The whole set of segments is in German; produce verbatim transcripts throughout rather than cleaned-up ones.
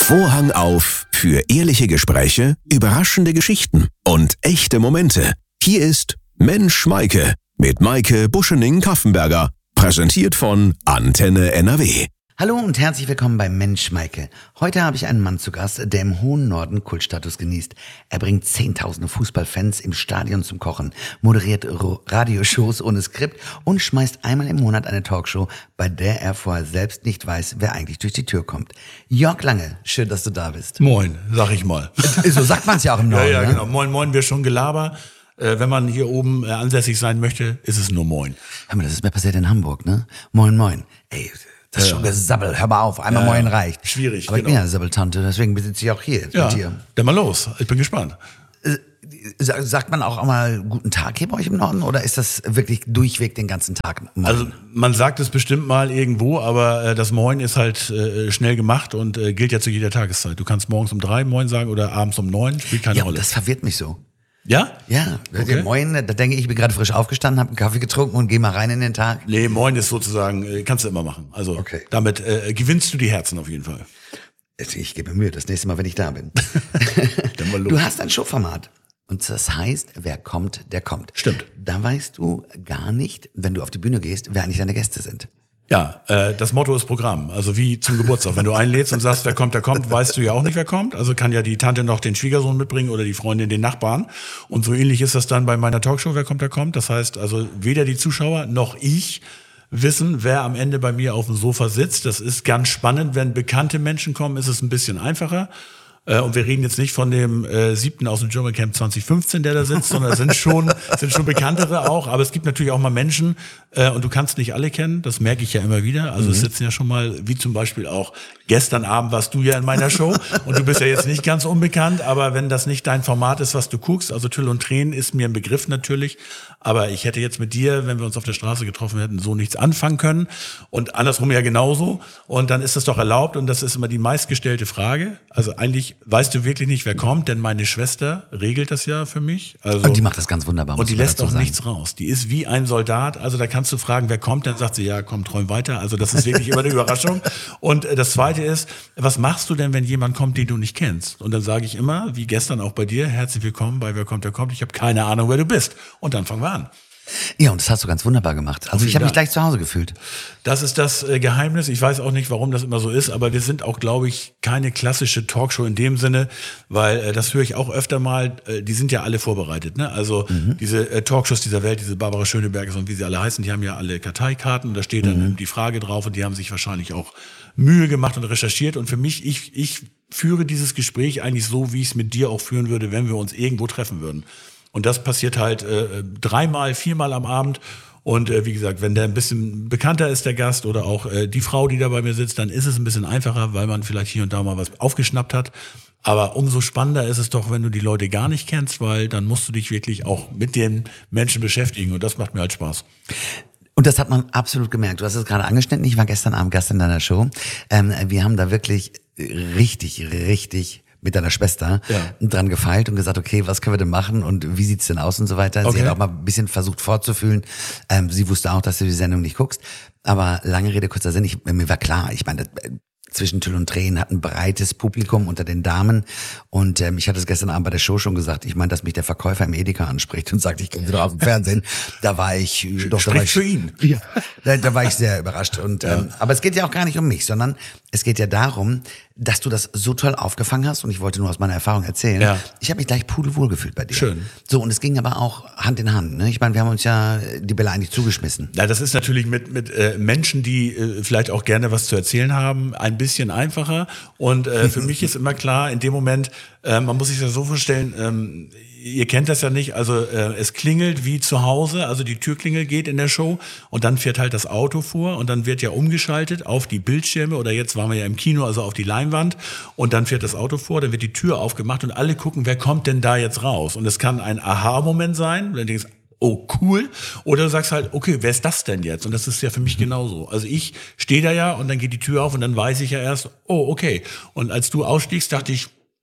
Vorhang auf für ehrliche Gespräche, überraschende Geschichten und echte Momente. Hier ist Mensch Maike mit Maike Buschening-Kaffenberger, präsentiert von Antenne N R W. Hallo und herzlich willkommen bei Mensch Maike. Heute habe ich einen Mann zu Gast, der im hohen Norden Kultstatus genießt. Er bringt zehntausende Fußballfans im Stadion zum Kochen, moderiert Ro- Radioshows ohne Skript und schmeißt einmal im Monat eine Talkshow, bei der er vorher selbst nicht weiß, wer eigentlich durch die Tür kommt. Jörg Lange, schön, dass du da bist. Moin, sag ich mal. So sagt man es ja auch im Norden. Ja, ja, ne? genau. Moin, moin, wir schon Gelaber. Äh, wenn man hier oben äh, ansässig sein möchte, ist es nur Moin. Hör mal, das ist mir passiert in Hamburg, ne? Moin, moin. Ey, das ist schon Gesabbel. Hör mal auf, einmal Ja, Moin reicht. schwierig, Aber ich genau. bin ja eine Sabbeltante, deswegen besitze ich auch hier Ja, mit dir. dann mal los. Ich bin gespannt. Sa- Sagt man auch einmal guten Tag hier bei euch im Norden oder ist das wirklich durchweg den ganzen Tag? Moin? Also man sagt es bestimmt mal irgendwo, aber äh, das Moin ist halt äh, schnell gemacht und äh, gilt ja zu jeder Tageszeit. Du kannst morgens um drei Moin sagen oder abends um neun, spielt keine ja, Rolle. das verwirrt mich so. Ja? Ja, Okay. Moin, da denke ich, ich bin gerade frisch aufgestanden, habe einen Kaffee getrunken und gehe mal rein in den Tag. Nee, Moin ist sozusagen, äh, kannst du immer machen. Also Okay. damit äh, gewinnst du die Herzen auf jeden Fall. Ich gebe mir Mühe, das nächste Mal, wenn ich da bin. Dann mal los. Du hast ein Showformat. Und das heißt, wer kommt, der kommt. Stimmt. Da weißt du gar nicht, wenn du auf die Bühne gehst, wer eigentlich deine Gäste sind. Ja, äh, das Motto ist Programm. Also wie zum Geburtstag. Wenn du einlädst und sagst, wer kommt, der kommt, weißt du ja auch nicht, wer kommt. Also kann ja die Tante noch den Schwiegersohn mitbringen oder die Freundin den Nachbarn. Und so ähnlich ist das dann bei meiner Talkshow, wer kommt, der kommt. Das heißt also, weder die Zuschauer noch ich wissen, wer am Ende bei mir auf dem Sofa sitzt. Das ist ganz spannend. Wenn bekannte Menschen kommen, ist es ein bisschen einfacher. Äh, Und wir reden jetzt nicht von dem äh, siebten aus dem Dschungelcamp zwanzig fünfzehn, der da sitzt, sondern es sind schon, sind schon bekanntere auch. Aber es gibt natürlich auch mal Menschen, äh, und du kannst nicht alle kennen, das merke ich ja immer wieder. Also es sitzen ja schon mal, wie zum Beispiel auch gestern Abend warst du ja in meiner Show und du bist ja jetzt nicht ganz unbekannt, aber wenn das nicht dein Format ist, was du guckst, also Tüll und Tränen ist mir ein Begriff natürlich, aber ich hätte jetzt mit dir, wenn wir uns auf der Straße getroffen hätten, so nichts anfangen können und andersrum ja genauso und dann ist das doch erlaubt und das ist immer die meistgestellte Frage. Also eigentlich weißt du wirklich nicht, wer kommt, denn meine Schwester regelt das ja für mich. Also Und die macht das ganz wunderbar. und muss die man lässt dazu auch sagen. nichts raus. Die ist wie ein Soldat. Also da kannst du fragen, wer kommt, dann sagt sie, ja, komm, träum weiter. Also das ist wirklich immer eine Überraschung. Und äh, das Zweite ist, was machst du denn, wenn jemand kommt, den du nicht kennst? Und dann sage ich immer, wie gestern auch bei dir, herzlich willkommen bei Wer kommt, der kommt. Ich habe keine Ahnung, wer du bist. Und dann fangen wir an. Ja, und das hast du ganz wunderbar gemacht. Also Vielen ich habe mich Dank. gleich zu Hause gefühlt. Das ist das äh, Geheimnis. Ich weiß auch nicht, warum das immer so ist, aber wir sind auch, glaube ich, keine klassische Talkshow in dem Sinne, weil äh, das höre ich auch öfter mal, äh, die sind ja alle vorbereitet. Ne? Also diese äh, Talkshows dieser Welt, diese Barbara Schöneberger und wie sie alle heißen, die haben ja alle Karteikarten und da steht dann die Frage drauf und die haben sich wahrscheinlich auch Mühe gemacht und recherchiert. Und für mich, ich, ich führe dieses Gespräch eigentlich so, wie ich es mit dir auch führen würde, wenn wir uns irgendwo treffen würden. Und das passiert halt äh, dreimal, viermal am Abend. Und äh, wie gesagt, wenn der ein bisschen bekannter ist, der Gast, oder auch äh, die Frau, die da bei mir sitzt, dann ist es ein bisschen einfacher, weil man vielleicht hier und da mal was aufgeschnappt hat. Aber umso spannender ist es doch, wenn du die Leute gar nicht kennst, weil dann musst du dich wirklich auch mit den Menschen beschäftigen. Und das macht mir halt Spaß. Und das hat man absolut gemerkt. Du hast es gerade angeschnitten. Ich war gestern Abend Gast in deiner Show. Ähm, wir haben da wirklich richtig, richtig mit deiner Schwester Ja. dran gefeilt und gesagt, okay, was können wir denn machen und wie sieht's denn aus und so weiter. Okay. Sie hat auch mal ein bisschen versucht vorzufühlen. Ähm, sie wusste auch, dass du die Sendung nicht guckst. Aber lange Rede, kurzer Sinn, ich, mir war klar, ich meine, das, zwischen Tüll und Tränen hat ein breites Publikum unter den Damen. Und ähm, ich hatte es gestern Abend bei der Show schon gesagt, ich meine, dass mich der Verkäufer im Edeka anspricht und sagt, ich komme wieder auf dem Fernsehen. Da war ich äh, doch da war Spricht ich, für ihn. Ja, da, da war ich sehr überrascht. Und ähm, aber es geht ja auch gar nicht um mich, sondern es geht ja darum, dass du das so toll aufgefangen hast. Und ich wollte nur aus meiner Erfahrung erzählen. Ja. Ich habe mich gleich pudelwohl gefühlt bei dir. Schön. So, und es ging aber auch Hand in Hand. Ne? Ich meine, wir haben uns ja die Bälle eigentlich zugeschmissen. Ja, das ist natürlich mit, mit äh, Menschen, die äh, vielleicht auch gerne was zu erzählen haben, ein bisschen einfacher. Und äh, für mich ist immer klar, in dem Moment, äh, man muss sich das so vorstellen, ähm, ihr kennt das ja nicht, also äh, es klingelt wie zu Hause, also die Türklingel geht in der Show und dann fährt halt das Auto vor und dann wird ja umgeschaltet auf die Bildschirme oder jetzt waren wir ja im Kino, also auf die Leinwand und dann fährt das Auto vor, dann wird die Tür aufgemacht und alle gucken, wer kommt denn da jetzt raus? Und es kann ein Aha-Moment sein, wenn du denkst, oh cool, oder du sagst halt, okay, wer ist das denn jetzt? Und das ist ja für mich genauso. Also ich stehe da ja und dann geht die Tür auf und dann weiß ich ja erst, oh okay. Und als du ausstiegst, dachte ich,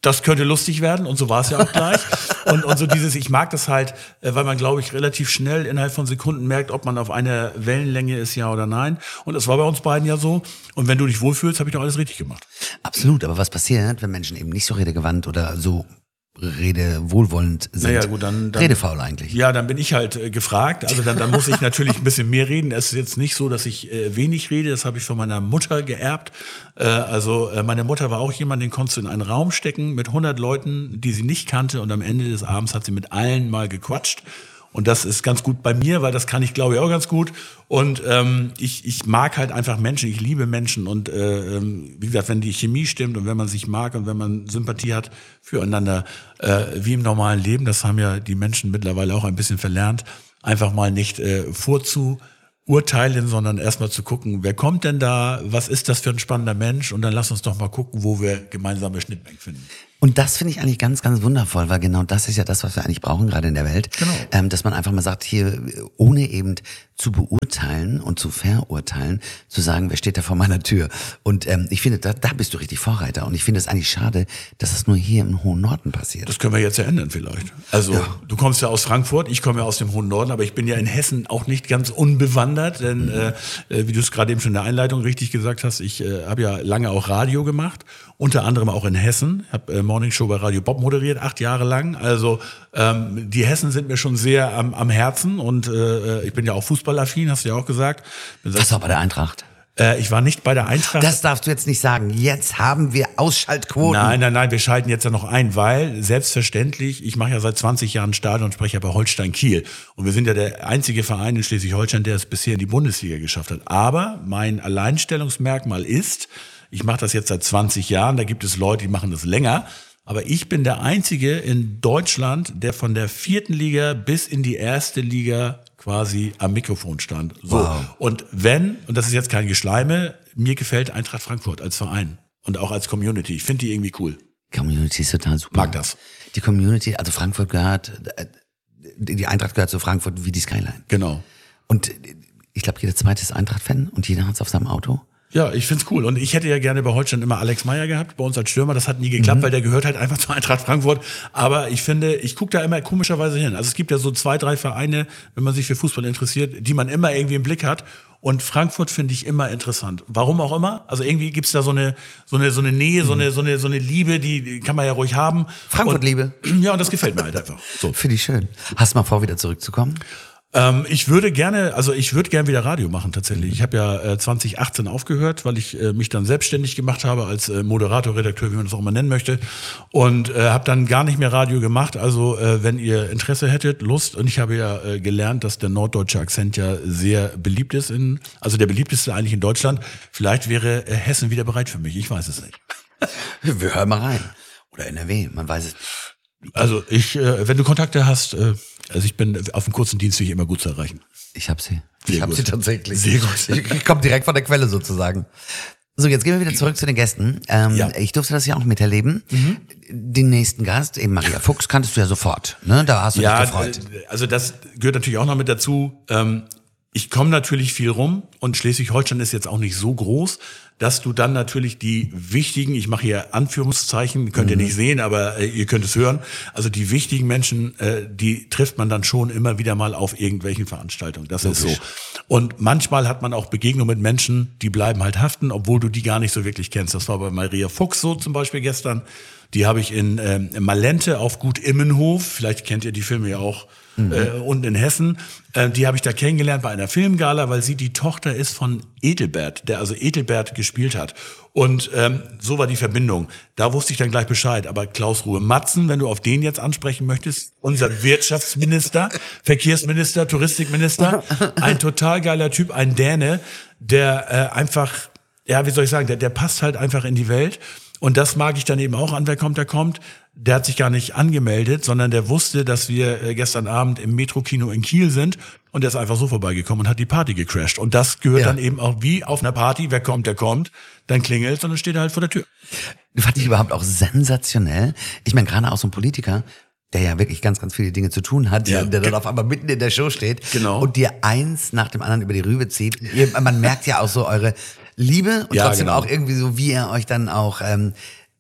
das könnte lustig werden und so war es ja auch gleich. und, und so dieses, ich mag das halt, weil man, glaube ich, relativ schnell innerhalb von Sekunden merkt, ob man auf einer Wellenlänge ist, ja oder nein. Und das war bei uns beiden ja so. Und wenn du dich wohlfühlst, habe ich doch alles richtig gemacht. Absolut, aber was passiert, wenn Menschen eben nicht so redegewandt oder so redewohlwollend sind? Naja, gut, dann, dann redefaul eigentlich. Ja, dann bin ich halt äh, gefragt. Also dann, dann muss ich natürlich ein bisschen mehr reden. Es ist jetzt nicht so, dass ich äh, wenig rede. Das habe ich von meiner Mutter geerbt. Äh, also äh, meine Mutter war auch jemand, den konntest du in einen Raum stecken mit hundert Leuten, die sie nicht kannte. Und am Ende des Abends hat sie mit allen mal gequatscht. Und das ist ganz gut bei mir, weil das kann ich, glaube ich, auch ganz gut. Und ähm, ich, ich mag halt einfach Menschen, ich liebe Menschen. Und äh, wie gesagt, wenn die Chemie stimmt und wenn man sich mag und wenn man Sympathie hat füreinander, äh, wie im normalen Leben, das haben ja die Menschen mittlerweile auch ein bisschen verlernt, einfach mal nicht äh, vorzuurteilen, sondern erstmal zu gucken, wer kommt denn da, was ist das für ein spannender Mensch? Und dann lass uns doch mal gucken, wo wir gemeinsame Schnittmengen finden. Und das finde ich eigentlich ganz, ganz wundervoll, weil genau das ist ja das, was wir eigentlich brauchen, gerade in der Welt. Genau. Ähm, dass man einfach mal sagt, hier, ohne eben zu beurteilen und zu verurteilen, zu sagen, wer steht da vor meiner Tür? Und ähm, ich finde, da, da bist du richtig Vorreiter. Und ich finde es eigentlich schade, dass das nur hier im hohen Norden passiert. Das können wir jetzt ja ändern vielleicht. Also ja. Du kommst ja aus Frankfurt, ich komme ja aus dem hohen Norden, aber ich bin ja in Hessen auch nicht ganz unbewandert, denn mhm. äh, wie du es gerade eben schon in der Einleitung richtig gesagt hast, ich äh, habe ja lange auch Radio gemacht, unter anderem auch in Hessen, habe äh, Morningshow bei Radio Bob moderiert, acht Jahre lang. Also ähm, die Hessen sind mir schon sehr am, am Herzen und äh, ich bin ja auch fußballaffin, hast du ja auch gesagt. Was war bei der Eintracht? Äh, ich war nicht bei der Eintracht. Das darfst du jetzt nicht sagen. Jetzt haben wir Ausschaltquoten. Nein, nein, nein, wir schalten jetzt ja noch ein, weil selbstverständlich, ich mache ja seit zwanzig Jahren Stadionsprecher bei Holstein Kiel. Und wir sind ja der einzige Verein in Schleswig-Holstein, der es bisher in die Bundesliga geschafft hat. Aber mein Alleinstellungsmerkmal ist, ich mache das jetzt seit zwanzig Jahren, da gibt es Leute, die machen das länger. Aber ich bin der Einzige in Deutschland, der von der vierten Liga bis in die erste Liga quasi am Mikrofon stand. So. Wow. Und wenn, und das ist jetzt kein Geschleime, mir gefällt Eintracht Frankfurt als Verein und auch als Community. Ich finde die irgendwie cool. Community ist total super. Mag das. Die Community, also Frankfurt gehört, die Eintracht gehört zu Frankfurt wie die Skyline. Genau. Und ich glaube, jeder zweite ist Eintracht-Fan und jeder hat es auf seinem Auto. Ja, ich find's cool. Und ich hätte ja gerne bei Holstein immer Alex Meyer gehabt, bei uns als Stürmer. Das hat nie geklappt, mhm. weil der gehört halt einfach zur Eintracht Frankfurt. Aber ich finde, ich gucke da immer komischerweise hin. Also es gibt ja so zwei, drei Vereine, wenn man sich für Fußball interessiert, die man immer irgendwie im Blick hat. Und Frankfurt finde ich immer interessant. Warum auch immer. Also irgendwie gibt's da so eine, so eine, so eine Nähe, mhm. so eine, so eine, so eine Liebe, die kann man ja ruhig haben. Frankfurt-Liebe. Ja, und das gefällt mir halt einfach. So. Finde ich schön. Hast du mal vor, wieder zurückzukommen? Ähm, ich würde gerne, also ich würde gerne wieder Radio machen tatsächlich. Ich habe ja äh, zwanzig achtzehn aufgehört, weil ich äh, mich dann selbstständig gemacht habe als äh, Moderator, Redakteur, wie man das auch immer nennen möchte. Und äh, habe dann gar nicht mehr Radio gemacht. Also äh, wenn ihr Interesse hättet, Lust. Und ich habe ja äh, gelernt, dass der norddeutsche Akzent ja sehr beliebt ist. in, Also der beliebteste eigentlich in Deutschland. Vielleicht wäre äh, Hessen wieder bereit für mich. Ich weiß es nicht. Wir hören mal rein. Oder N R W, man weiß es nicht. Also ich, äh, wenn du Kontakte hast, äh, also ich bin auf dem kurzen Dienstweg immer gut zu erreichen. Ich hab sie. Sehr ich hab gut. sie tatsächlich. Sehr gut. Ich, ich komme direkt von der Quelle sozusagen. So, jetzt gehen wir wieder zurück zu den Gästen. Ähm, Ja. Ich durfte das ja auch miterleben. Mhm. Den nächsten Gast, eben Maria Fuchs, kanntest du ja sofort. Ne? Da hast du Ja, dich gefreut. äh, also das gehört natürlich auch noch mit dazu. Ähm, ich komme natürlich viel rum und Schleswig-Holstein ist jetzt auch nicht so groß, dass du dann natürlich die wichtigen, ich mache hier Anführungszeichen, könnt ihr nicht sehen, aber äh, ihr könnt es hören, also die wichtigen Menschen, äh, die trifft man dann schon immer wieder mal auf irgendwelchen Veranstaltungen. Das ist so. Und manchmal hat man auch Begegnungen mit Menschen, die bleiben halt haften, obwohl du die gar nicht so wirklich kennst. Das war bei Maria Fuchs so zum Beispiel gestern. Die habe ich in ähm, Malente auf Gut Immenhof, vielleicht kennt ihr die Filme ja auch, mhm. äh, unten in Hessen. Äh, die habe ich da kennengelernt bei einer Filmgala, weil sie die Tochter ist von Edelbert, der also Edelbert gespielt hat. Und ähm, so war die Verbindung. Da wusste ich dann gleich Bescheid. Aber Klaus Ruhe-Matzen, wenn du auf den jetzt ansprechen möchtest, unser Wirtschaftsminister, Verkehrsminister, Touristikminister, ein total geiler Typ, ein Däne, der äh, einfach, ja, wie soll ich sagen, der, der passt halt einfach in die Welt. Und das mag ich dann eben auch an, wer kommt, der kommt. Der hat sich gar nicht angemeldet, sondern der wusste, dass wir gestern Abend im Metro-Kino in Kiel sind. Und der ist einfach so vorbeigekommen und hat die Party gecrashed. Und das gehört Ja. dann eben auch wie auf einer Party, wer kommt, der kommt. Dann klingelt und dann steht er halt vor der Tür. Fand ich überhaupt auch sensationell. Ich meine, gerade auch so ein Politiker, der ja wirklich ganz, ganz viele Dinge zu tun hat, Ja. der dann auf einmal mitten in der Show steht Genau. und dir eins nach dem anderen über die Rübe zieht. Ihr, man merkt ja auch so eure Liebe und Ja, trotzdem genau. auch irgendwie so, wie er euch dann auch ähm,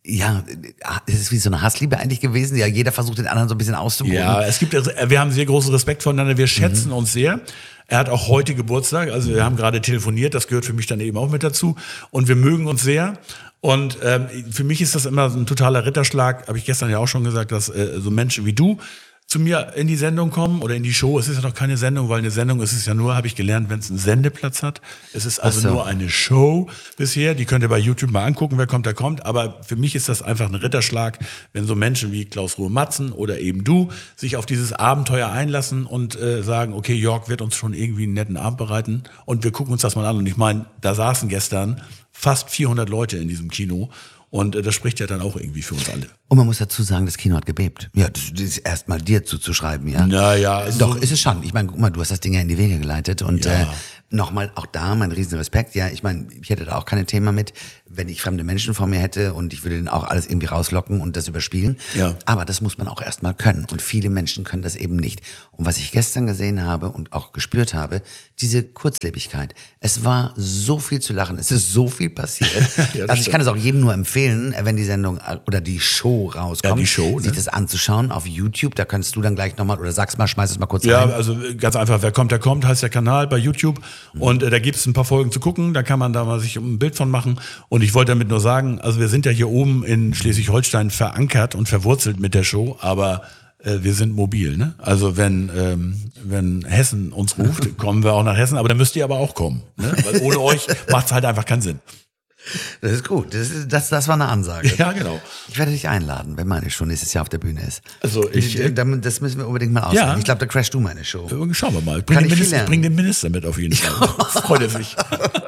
ja, es ist wie so eine Hassliebe eigentlich gewesen. Ja, jeder versucht den anderen so ein bisschen auszuboten. Ja, es gibt, wir haben sehr großen Respekt voneinander, wir schätzen mhm. uns sehr. Er hat auch heute Geburtstag, also wir haben gerade telefoniert, das gehört für mich dann eben auch mit dazu. Und wir mögen uns sehr. Und ähm, für mich ist das immer so ein totaler Ritterschlag, habe ich gestern ja auch schon gesagt, dass äh, so Menschen wie du zu mir in die Sendung kommen oder in die Show. Es ist ja noch keine Sendung, weil eine Sendung ist es ja nur, habe ich gelernt, wenn es einen Sendeplatz hat. Es ist also so. nur eine Show bisher. Die könnt ihr bei YouTube mal angucken, wer kommt, der kommt. Aber für mich ist das einfach ein Ritterschlag, wenn so Menschen wie Klaus-Ruhe Matzen oder eben du sich auf dieses Abenteuer einlassen und äh, sagen, okay, Jörg wird uns schon irgendwie einen netten Abend bereiten und wir gucken uns das mal an. Und ich meine, da saßen gestern fast vierhundert Leute in diesem Kino. Und äh, das spricht ja dann auch irgendwie für uns alle. Und man muss dazu sagen, das Kino hat gebebt. Ja, das, das ist erstmal dir zuzuschreiben, ja. Naja. Also Doch, ist es schon. Ich meine, guck mal, du hast das Ding ja in die Wege geleitet. Und ja. äh, nochmal, auch da mein riesen Respekt. Ja, ich meine, ich hätte da auch kein Thema mit, wenn ich fremde Menschen vor mir hätte und ich würde denen auch alles irgendwie rauslocken und das überspielen. Ja. Aber das muss man auch erstmal können. Und viele Menschen können das eben nicht. Und was ich gestern gesehen habe und auch gespürt habe, diese Kurzlebigkeit. Es war so viel zu lachen. Es ist so viel passiert. ja, also ich kann es auch jedem nur empfehlen, wenn die Sendung oder die Show rauskommt, ja, die Show, sich ne? das anzuschauen auf YouTube. Da kannst du dann gleich nochmal, oder sag's mal, schmeiß es mal kurz ja, rein. Ja, also ganz einfach, wer kommt, der kommt, heißt der Kanal bei YouTube. Mhm. Und äh, da gibt es ein paar Folgen zu gucken. Da kann man da mal sich ein Bild von machen. Und ich wollte damit nur sagen, also wir sind ja hier oben in Schleswig-Holstein verankert und verwurzelt mit der Show, aber äh, wir sind mobil. Ne? Also wenn, ähm, wenn Hessen uns ruft, kommen wir auch nach Hessen. Aber dann müsst ihr aber auch kommen. Ne? Weil ohne euch macht es halt einfach keinen Sinn. Das ist gut. Das, ist, das, das war eine Ansage. Ja, genau. Ich werde dich einladen, wenn meine Show nächstes Jahr auf der Bühne ist. Also ich, ich das müssen wir unbedingt mal ausprobieren. Ja. Ich glaube, da crashst du meine Show. Schauen wir mal. Bring, den Minister, bring den Minister mit auf jeden Fall. Freut er sich.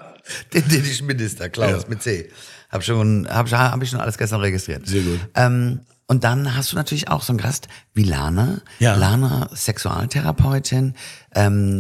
Den dänischen Minister, Klaus, ja. mit C. Hab schon, hab, hab ich schon alles gestern registriert. Sehr gut. Ähm, und dann hast du natürlich auch so einen Gast wie Lana. Ja. Lana, Sexualtherapeutin, ähm,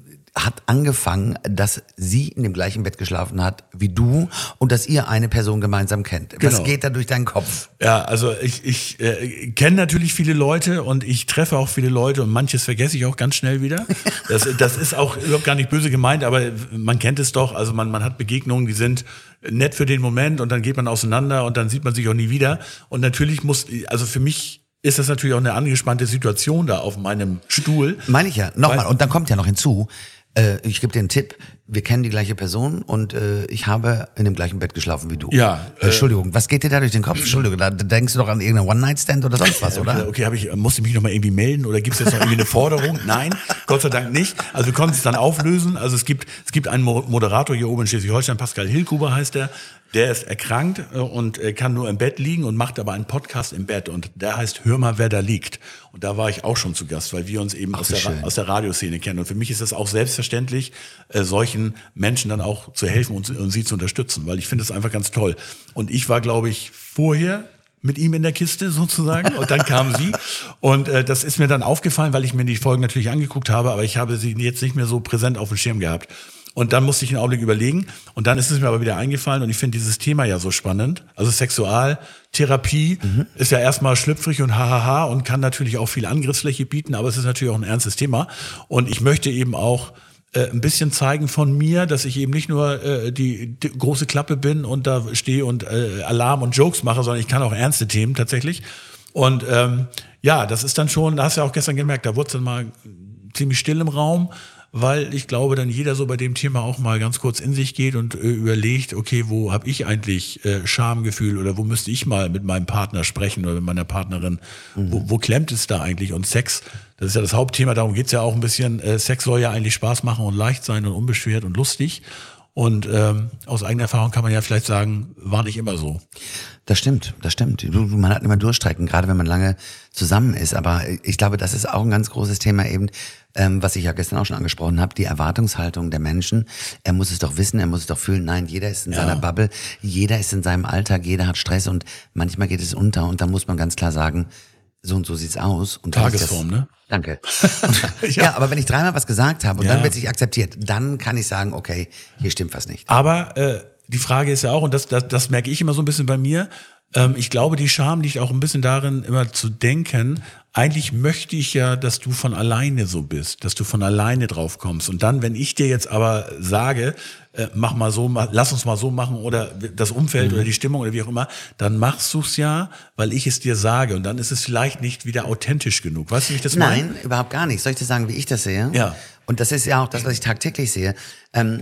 hat angefangen, dass sie in dem gleichen Bett geschlafen hat wie du und dass ihr eine Person gemeinsam kennt. Genau. Was geht da durch deinen Kopf? Ja, also ich, ich äh, kenne natürlich viele Leute und ich treffe auch viele Leute und manches vergesse ich auch ganz schnell wieder. Das, das ist auch überhaupt gar nicht böse gemeint, aber man kennt es doch. Also man, man hat Begegnungen, die sind nett für den Moment und dann geht man auseinander und dann sieht man sich auch nie wieder. Und natürlich muss, also für mich ist das natürlich auch eine angespannte Situation da auf meinem Stuhl. Meine ich ja. Nochmal. Und dann kommt ja noch hinzu, äh, ich gebe dir einen Tipp, wir kennen die gleiche Person und äh, ich habe in dem gleichen Bett geschlafen wie du. Ja. Äh, Entschuldigung, was geht dir da durch den Kopf? Entschuldigung, da denkst du doch an irgendeinen One-Night-Stand oder sonst was, oder? Okay, okay, hab ich, musste ich mich nochmal irgendwie melden oder gibt es jetzt noch irgendwie eine Forderung? Nein, Gott sei Dank nicht. Also wir konnten es dann auflösen. Also es gibt, es gibt einen Moderator hier oben in Schleswig-Holstein, Pascal Hilkuber heißt der. Der ist erkrankt und kann nur im Bett liegen und macht aber einen Podcast im Bett. Und der heißt Hör mal, wer da liegt. Und da war ich auch schon zu Gast, weil wir uns eben Ach, aus, der, schön. aus der Radioszene kennen. Und für mich ist es auch selbstverständlich, äh, solchen Menschen dann auch zu helfen und, und sie zu unterstützen. Weil ich finde es einfach ganz toll. Und ich war, glaube ich, vorher mit ihm in der Kiste sozusagen und dann kam sie und äh, das ist mir dann aufgefallen, weil ich mir die Folgen natürlich angeguckt habe, aber ich habe sie jetzt nicht mehr so präsent auf dem Schirm gehabt. Und dann musste ich einen Augenblick überlegen und dann ist es mir aber wieder eingefallen und ich finde dieses Thema ja so spannend. Also Sexualtherapie mhm. ist ja erstmal schlüpfrig und hahaha und kann natürlich auch viel Angriffsfläche bieten, aber es ist natürlich auch ein ernstes Thema. Und ich möchte eben auch äh, ein bisschen zeigen von mir, dass ich eben nicht nur äh, die, die große Klappe bin und da stehe und äh, Alarm und Jokes mache, sondern ich kann auch ernste Themen tatsächlich. Und ähm, ja, das ist dann schon, da hast du ja auch gestern gemerkt, da wurde es dann mal ziemlich still im Raum, weil ich glaube, dann jeder so bei dem Thema auch mal ganz kurz in sich geht und äh, überlegt, okay, wo habe ich eigentlich äh, Schamgefühl oder wo müsste ich mal mit meinem Partner sprechen oder mit meiner Partnerin, mhm. wo, wo klemmt es da eigentlich? Und Sex, das ist ja das Hauptthema, darum geht's ja auch ein bisschen, äh, Sex soll ja eigentlich Spaß machen und leicht sein und unbeschwert und lustig. Und ähm, aus eigener Erfahrung kann man ja vielleicht sagen, war nicht immer so. Das stimmt, das stimmt. Man hat immer Durchstrecken, gerade wenn man lange zusammen ist. Aber ich glaube, das ist auch ein ganz großes Thema eben, ähm, was ich ja gestern auch schon angesprochen habe, die Erwartungshaltung der Menschen. Er muss es doch wissen, er muss es doch fühlen. Nein, jeder ist in ja. seiner Bubble, jeder ist in seinem Alltag, jeder hat Stress und manchmal geht es unter. Und da muss man ganz klar sagen, so und so sieht's aus. Und Tagesform, das, ne? Danke. Und, ja. ja, aber wenn ich dreimal was gesagt habe und ja. dann wird sich akzeptiert, dann kann ich sagen, okay, hier stimmt was nicht. Aber äh, die Frage ist ja auch, und das, das, das merke ich immer so ein bisschen bei mir, Ähm, ich glaube, die Scham liegt auch ein bisschen darin, immer zu denken, eigentlich möchte ich ja, dass du von alleine so bist, dass du von alleine drauf kommst. Und dann, wenn ich dir jetzt aber sage, äh, mach mal so, mach, lass uns mal so machen oder das Umfeld mhm. oder die Stimmung oder wie auch immer, dann machst du es ja, weil ich es dir sage. Und dann ist es vielleicht nicht wieder authentisch genug. Weißt du, wie ich das meine? Nein, überhaupt gar nicht. Soll ich dir sagen, wie ich das sehe? Ja. Und das ist ja auch das, was ich tagtäglich sehe. Ähm,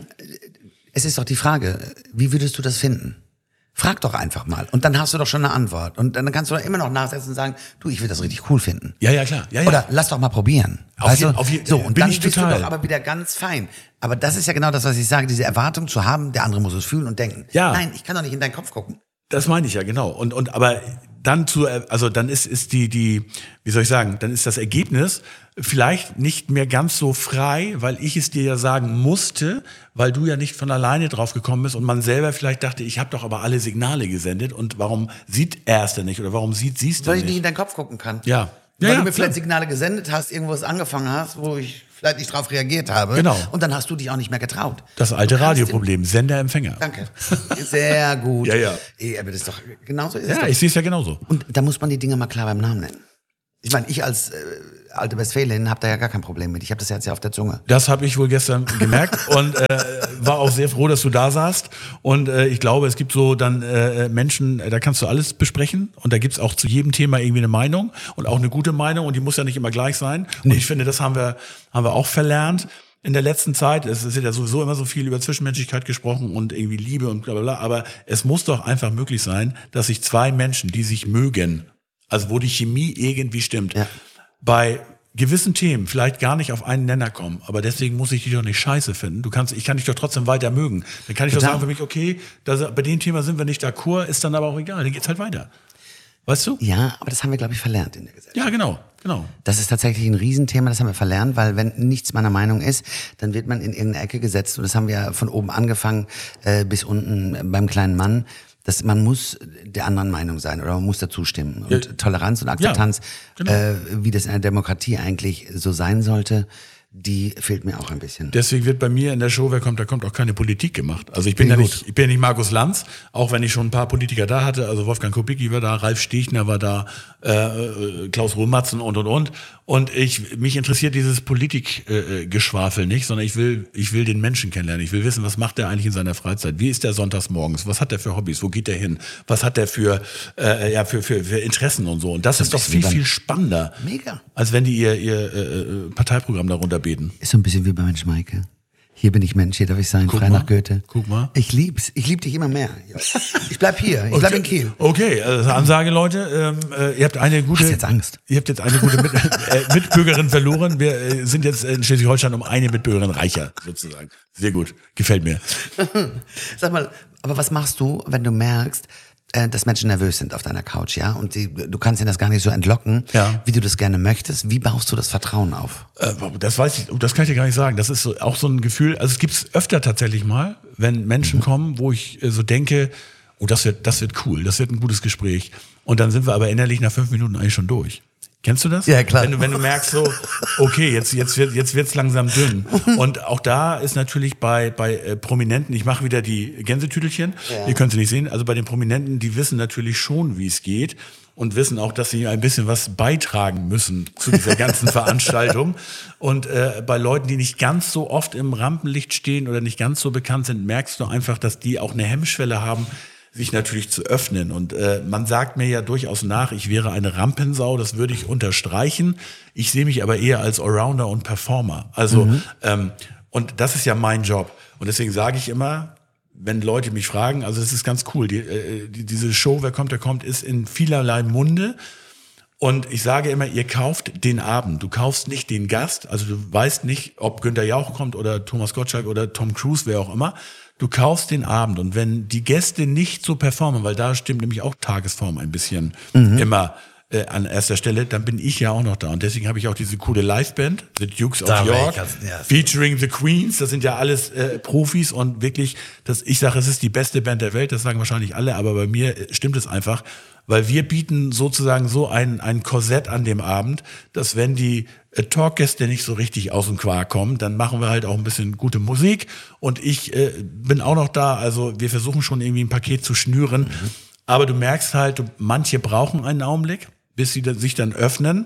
es ist doch die Frage, wie würdest du das finden? Frag doch einfach mal. Und dann hast du doch schon eine Antwort. Und dann kannst du immer noch nachsetzen und sagen, du, ich will das richtig cool finden. Ja, ja, klar. Ja, ja. Oder lass doch mal probieren. Auf weißt jeden, du? auf jeden, so, und bin dann ich bist total. du doch aber wieder ganz fein. Aber das ist ja genau das, was ich sage, diese Erwartung zu haben, der andere muss es fühlen und denken. Ja. Nein, ich kann doch nicht in deinen Kopf gucken. Das meine ich ja, genau. Und, und, aber dann zu, also dann ist, ist die, die, wie soll ich sagen, dann ist das Ergebnis vielleicht nicht mehr ganz so frei, weil ich es dir ja sagen musste, weil du ja nicht von alleine drauf gekommen bist und man selber vielleicht dachte, ich habe doch aber alle Signale gesendet und warum sieht er es denn nicht oder warum sieht sie es denn Weil ich nicht? nicht in deinen Kopf gucken kann. Ja. Weil ja, du ja, mir vielleicht klar. Signale gesendet hast, irgendwas angefangen hast, wo ich vielleicht nicht drauf reagiert habe. Genau. Und dann hast du dich auch nicht mehr getraut. Das alte Du kannst Radioproblem, Sender-Empfänger. Danke. Sehr gut. Ja, ja. Eh, aber das ist doch, genauso ist es Ja, doch. ich sehe es ja genauso. Und da muss man die Dinge mal klar beim Namen nennen. Ich meine, ich als äh, alte Westfälin habe da ja gar kein Problem mit. Ich habe das jetzt ja auf der Zunge. Das habe ich wohl gestern gemerkt und äh, war auch sehr froh, dass du da saßt. Und äh, ich glaube, es gibt so dann äh, Menschen, da kannst du alles besprechen und da gibt's auch zu jedem Thema irgendwie eine Meinung und auch eine gute Meinung und die muss ja nicht immer gleich sein. Und ich finde, das haben wir haben wir auch verlernt in der letzten Zeit. Es ist ja sowieso immer so viel über Zwischenmenschlichkeit gesprochen und irgendwie Liebe und bla bla bla. Aber es muss doch einfach möglich sein, dass sich zwei Menschen, die sich mögen, also wo die Chemie irgendwie stimmt, Ja. bei gewissen Themen vielleicht gar nicht auf einen Nenner kommen, aber deswegen muss ich dich doch nicht scheiße finden. Du kannst, ich kann dich doch trotzdem weiter mögen. Dann kann ich Total. doch sagen für mich, okay, das, bei dem Thema sind wir nicht d'accord, ist dann aber auch egal, dann geht's halt weiter. Weißt du? Ja, aber das haben wir, glaube ich, verlernt in der Gesellschaft. Ja, genau, genau. Das ist tatsächlich ein Riesenthema, das haben wir verlernt, weil wenn nichts meiner Meinung ist, dann wird man in irgendeine Ecke gesetzt und das haben wir ja von oben angefangen äh, bis unten beim kleinen Mann. Dass man muss der anderen Meinung sein oder man muss dazu stimmen. Und Ja. Toleranz und Akzeptanz, genau. äh, wie das in einer Demokratie eigentlich so sein sollte, die fehlt mir auch ein bisschen. Deswegen wird bei mir in der Show, wer kommt, da kommt, auch keine Politik gemacht. Also ich bin ja Sehr nicht, ich bin ja nicht Markus Lanz, auch wenn ich schon ein paar Politiker da hatte. Also Wolfgang Kubicki war da, Ralf Stegner war da, äh, Klaus Rohmatzen und und und. Und ich mich interessiert dieses Politikgeschwafel äh, nicht, sondern ich will, ich will den Menschen kennenlernen. Ich will wissen, was macht er eigentlich in seiner Freizeit? Wie ist der sonntags morgens? Was hat er für Hobbys? Wo geht er hin? Was hat er für, äh, ja, für, für, für Interessen und so? Und das ist doch viel, viel spannender, Mega. als wenn die ihr, ihr äh, Parteiprogramm darunter beten. Ist so ein bisschen wie bei Mensch Maike. Hier bin ich Mensch, hier darf ich sein, Guck frei mal. nach Goethe. Guck mal. Ich lieb's, ich lieb dich immer mehr. Ich bleib hier, ich bleib in Kiel. Okay, also Ansage, Leute, ähm, äh, ihr habt eine gute, Hast jetzt Angst? Ihr habt jetzt eine gute Mit äh, Mitbürgerin verloren. Wir äh, sind jetzt in Schleswig-Holstein um eine Mitbürgerin reicher, sozusagen. Sehr gut, gefällt mir. Sag mal, aber was machst du, wenn du merkst, äh, dass Menschen nervös sind auf deiner Couch, ja? Und die, du kannst ihnen das gar nicht so entlocken, Ja. wie du das gerne möchtest. Wie baust du das Vertrauen auf? Äh, das weiß ich, das kann ich dir gar nicht sagen. Das ist so, auch so ein Gefühl. Also es gibt es öfter tatsächlich mal, wenn Menschen Mhm. kommen, wo ich äh, so denke, oh, das wird, das wird cool, das wird ein gutes Gespräch. Und dann sind wir aber innerlich nach fünf Minuten eigentlich schon durch. Kennst du das? Ja, klar. Wenn du, wenn du merkst so, okay, jetzt, jetzt wird, jetzt wird's langsam dünn. Und auch da ist natürlich bei, bei äh, Prominenten, ich mache wieder die Gänsetüdelchen, Ja. ihr könnt sie nicht sehen, also bei den Prominenten, die wissen natürlich schon, wie es geht und wissen auch, dass sie ein bisschen was beitragen müssen zu dieser ganzen Veranstaltung. Und äh, bei Leuten, die nicht ganz so oft im Rampenlicht stehen oder nicht ganz so bekannt sind, merkst du einfach, dass die auch eine Hemmschwelle haben, sich natürlich zu öffnen. Und äh, man sagt mir ja durchaus nach, ich wäre eine Rampensau, das würde ich unterstreichen. Ich sehe mich aber eher als Allrounder und Performer. Also, mhm. ähm, und das ist ja mein Job. Und deswegen sage ich immer, wenn Leute mich fragen, also es ist ganz cool, die, äh, die, diese Show, wer kommt, der kommt, ist in vielerlei Munde. Und ich sage immer, ihr kauft den Abend. Du kaufst nicht den Gast. Also du weißt nicht, ob Günther Jauch kommt oder Thomas Gottschalk oder Tom Cruise, wer auch immer. Du kaufst den Abend. Und wenn die Gäste nicht so performen, weil da stimmt nämlich auch Tagesform ein bisschen mhm. immer äh, an erster Stelle, dann bin ich ja auch noch da. Und deswegen habe ich auch diese coole Liveband, The Dukes of Da wär York, ich ganz- ja. featuring The Queens. Das sind ja alles äh, Profis und wirklich, das, ich sage, es ist die beste Band der Welt. Das sagen wahrscheinlich alle, aber bei mir äh, stimmt es einfach. Weil wir bieten sozusagen so ein, ein Korsett an dem Abend, dass wenn die äh, Talkgäste nicht so richtig aus dem Quark kommen, dann machen wir halt auch ein bisschen gute Musik. Und ich äh, bin auch noch da. Also wir versuchen schon irgendwie ein Paket zu schnüren. Mhm. Aber du merkst halt, du, manche brauchen einen Augenblick, bis sie sich dann öffnen.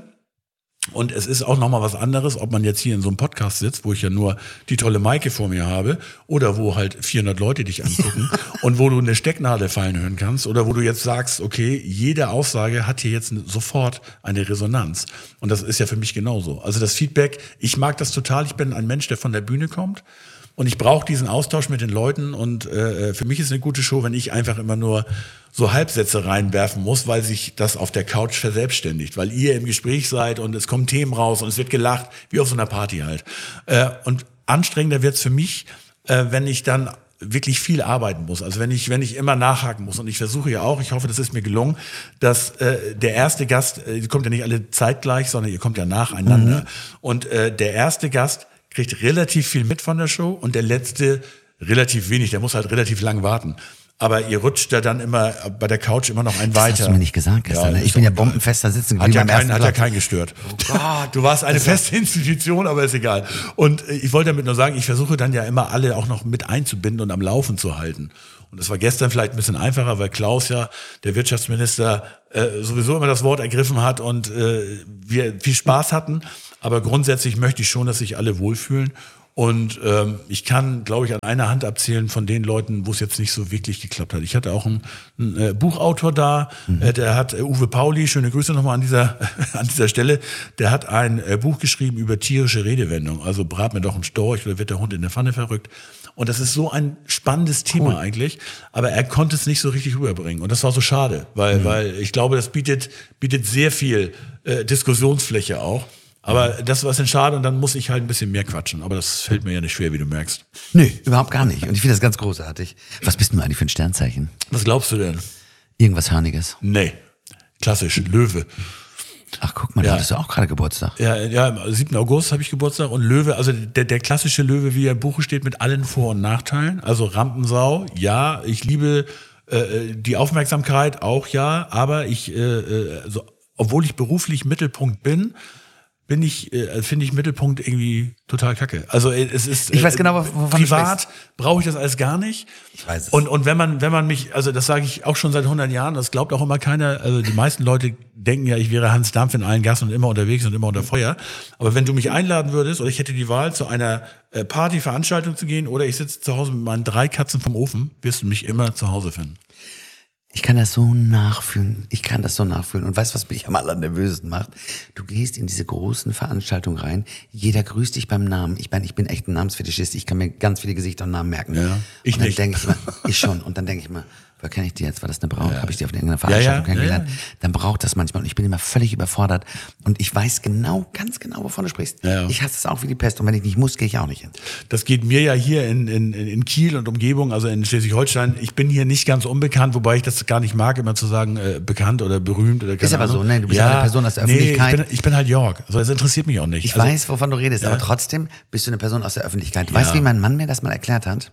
Und es ist auch nochmal was anderes, ob man jetzt hier in so einem Podcast sitzt, wo ich ja nur die tolle Maike vor mir habe, oder wo halt vierhundert Leute dich angucken und wo du eine Stecknadel fallen hören kannst, oder wo du jetzt sagst, okay, jede Aussage hat hier jetzt sofort eine Resonanz. Und das ist ja für mich genauso. Also das Feedback, ich mag das total. Ich bin ein Mensch, der von der Bühne kommt. Und ich brauche diesen Austausch mit den Leuten. Und äh, für mich ist eine gute Show, wenn ich einfach immer nur so Halbsätze reinwerfen muss, weil sich das auf der Couch verselbstständigt. Weil ihr im Gespräch seid und es kommen Themen raus und es wird gelacht, wie auf so einer Party halt. Äh, und anstrengender wird's für mich, äh, wenn ich dann wirklich viel arbeiten muss. Also wenn ich wenn ich immer nachhaken muss. Und ich versuche ja auch, ich hoffe, das ist mir gelungen, dass äh, der erste Gast, äh, ihr kommt ja nicht alle zeitgleich, sondern ihr kommt ja nacheinander. Mhm. Und äh, der erste Gast kriegt relativ viel mit von der Show und der letzte relativ wenig, der muss halt relativ lang warten. Aber ihr rutscht da dann immer bei der Couch immer noch ein das weiter. Das hast du mir nicht gesagt gestern. Ja, ich bin ja bombenfest da sitzen geblieben. Hat ja keinen, hat ja keinen gestört. Oh Gott, du warst eine feste Institution, aber ist egal. Und ich wollte damit nur sagen, ich versuche dann ja immer alle auch noch mit einzubinden und am Laufen zu halten. Und das war gestern vielleicht ein bisschen einfacher, weil Klaus ja, der Wirtschaftsminister, äh, sowieso immer das Wort ergriffen hat und äh, wir viel Spaß hatten. Aber grundsätzlich möchte ich schon, dass sich alle wohlfühlen. Und ähm, ich kann, glaube ich, an einer Hand abzählen von den Leuten, wo es jetzt nicht so wirklich geklappt hat. Ich hatte auch einen, einen äh, Buchautor da, mhm. äh, der hat äh, Uwe Pauli, schöne Grüße nochmal an dieser an dieser Stelle, der hat ein äh, Buch geschrieben über tierische Redewendung. Also brat mir doch ein Storch oder wird der Hund in der Pfanne verrückt. Und das ist so ein spannendes Thema cool. eigentlich, aber er konnte es nicht so richtig rüberbringen. Und das war so schade, weil, mhm. weil ich glaube, das bietet bietet sehr viel äh, Diskussionsfläche auch. Aber das war dann schade und dann muss ich halt ein bisschen mehr quatschen. Aber das fällt mir ja nicht schwer, wie du merkst. Nö, überhaupt gar nicht. Und ich finde das ganz großartig. Was bist du eigentlich für ein Sternzeichen? Was glaubst du denn? Irgendwas Hörniges? Nee, klassisch, Löwe. Ach, guck mal, da ja. hattest du auch gerade Geburtstag. Ja, ja, am siebten August habe ich Geburtstag und Löwe, also der, der klassische Löwe, wie er im Buche steht, mit allen Vor- und Nachteilen. Also Rampensau, ja, ich liebe äh, die Aufmerksamkeit, auch ja, aber ich, äh, also, obwohl ich beruflich Mittelpunkt bin, bin ich, äh, finde ich Mittelpunkt irgendwie total kacke. Also es ist ich weiß genau, wovon privat brauche ich das alles gar nicht. Ich weiß es. Und und wenn man wenn man mich, also das sage ich auch schon seit hundert Jahren, das glaubt auch immer keiner. Also die meisten Leute denken ja, ich wäre Hans Dampf in allen Gassen und immer unterwegs und immer unter Feuer. Aber wenn du mich einladen würdest oder ich hätte die Wahl, zu einer äh, Partyveranstaltung zu gehen oder ich sitze zu Hause mit meinen drei Katzen vom Ofen, wirst du mich immer zu Hause finden. Ich kann das so nachfühlen. Ich kann das so nachfühlen. Und weißt du, was mich am allernervösesten macht? Du gehst in diese großen Veranstaltungen rein. Jeder grüßt dich beim Namen. Ich bin, ich bin echt ein Namensfetischist. Ich kann mir ganz viele Gesichter und Namen merken. Ja, ich und dann nicht. denke ich mal, ich schon. Und dann denke ich mal, woher kenne ich die jetzt? War das eine Braut? Ja. Habe ich die auf irgendeiner Veranstaltung ja, ja, kennengelernt? Ja, ja. Dann braucht das manchmal. Und ich bin immer völlig überfordert. Und ich weiß genau, ganz genau, wovon du sprichst. Ja, ja. Ich hasse es auch wie die Pest. Und wenn ich nicht muss, gehe ich auch nicht hin. Das geht mir ja hier in, in, in Kiel und Umgebung, also in Schleswig-Holstein. Ich bin hier nicht ganz unbekannt, wobei ich das gar nicht mag, immer zu sagen, äh, bekannt oder berühmt oder keine Ist aber Ahnung. so, ne? Du bist ja, eine Person aus der Öffentlichkeit. Nee, ich, bin, ich bin halt Jörg. Also das interessiert mich auch nicht. Ich also, weiß, wovon du redest, ja. aber trotzdem bist du eine Person aus der Öffentlichkeit. Ja. Weißt du, wie mein Mann mir das mal erklärt hat?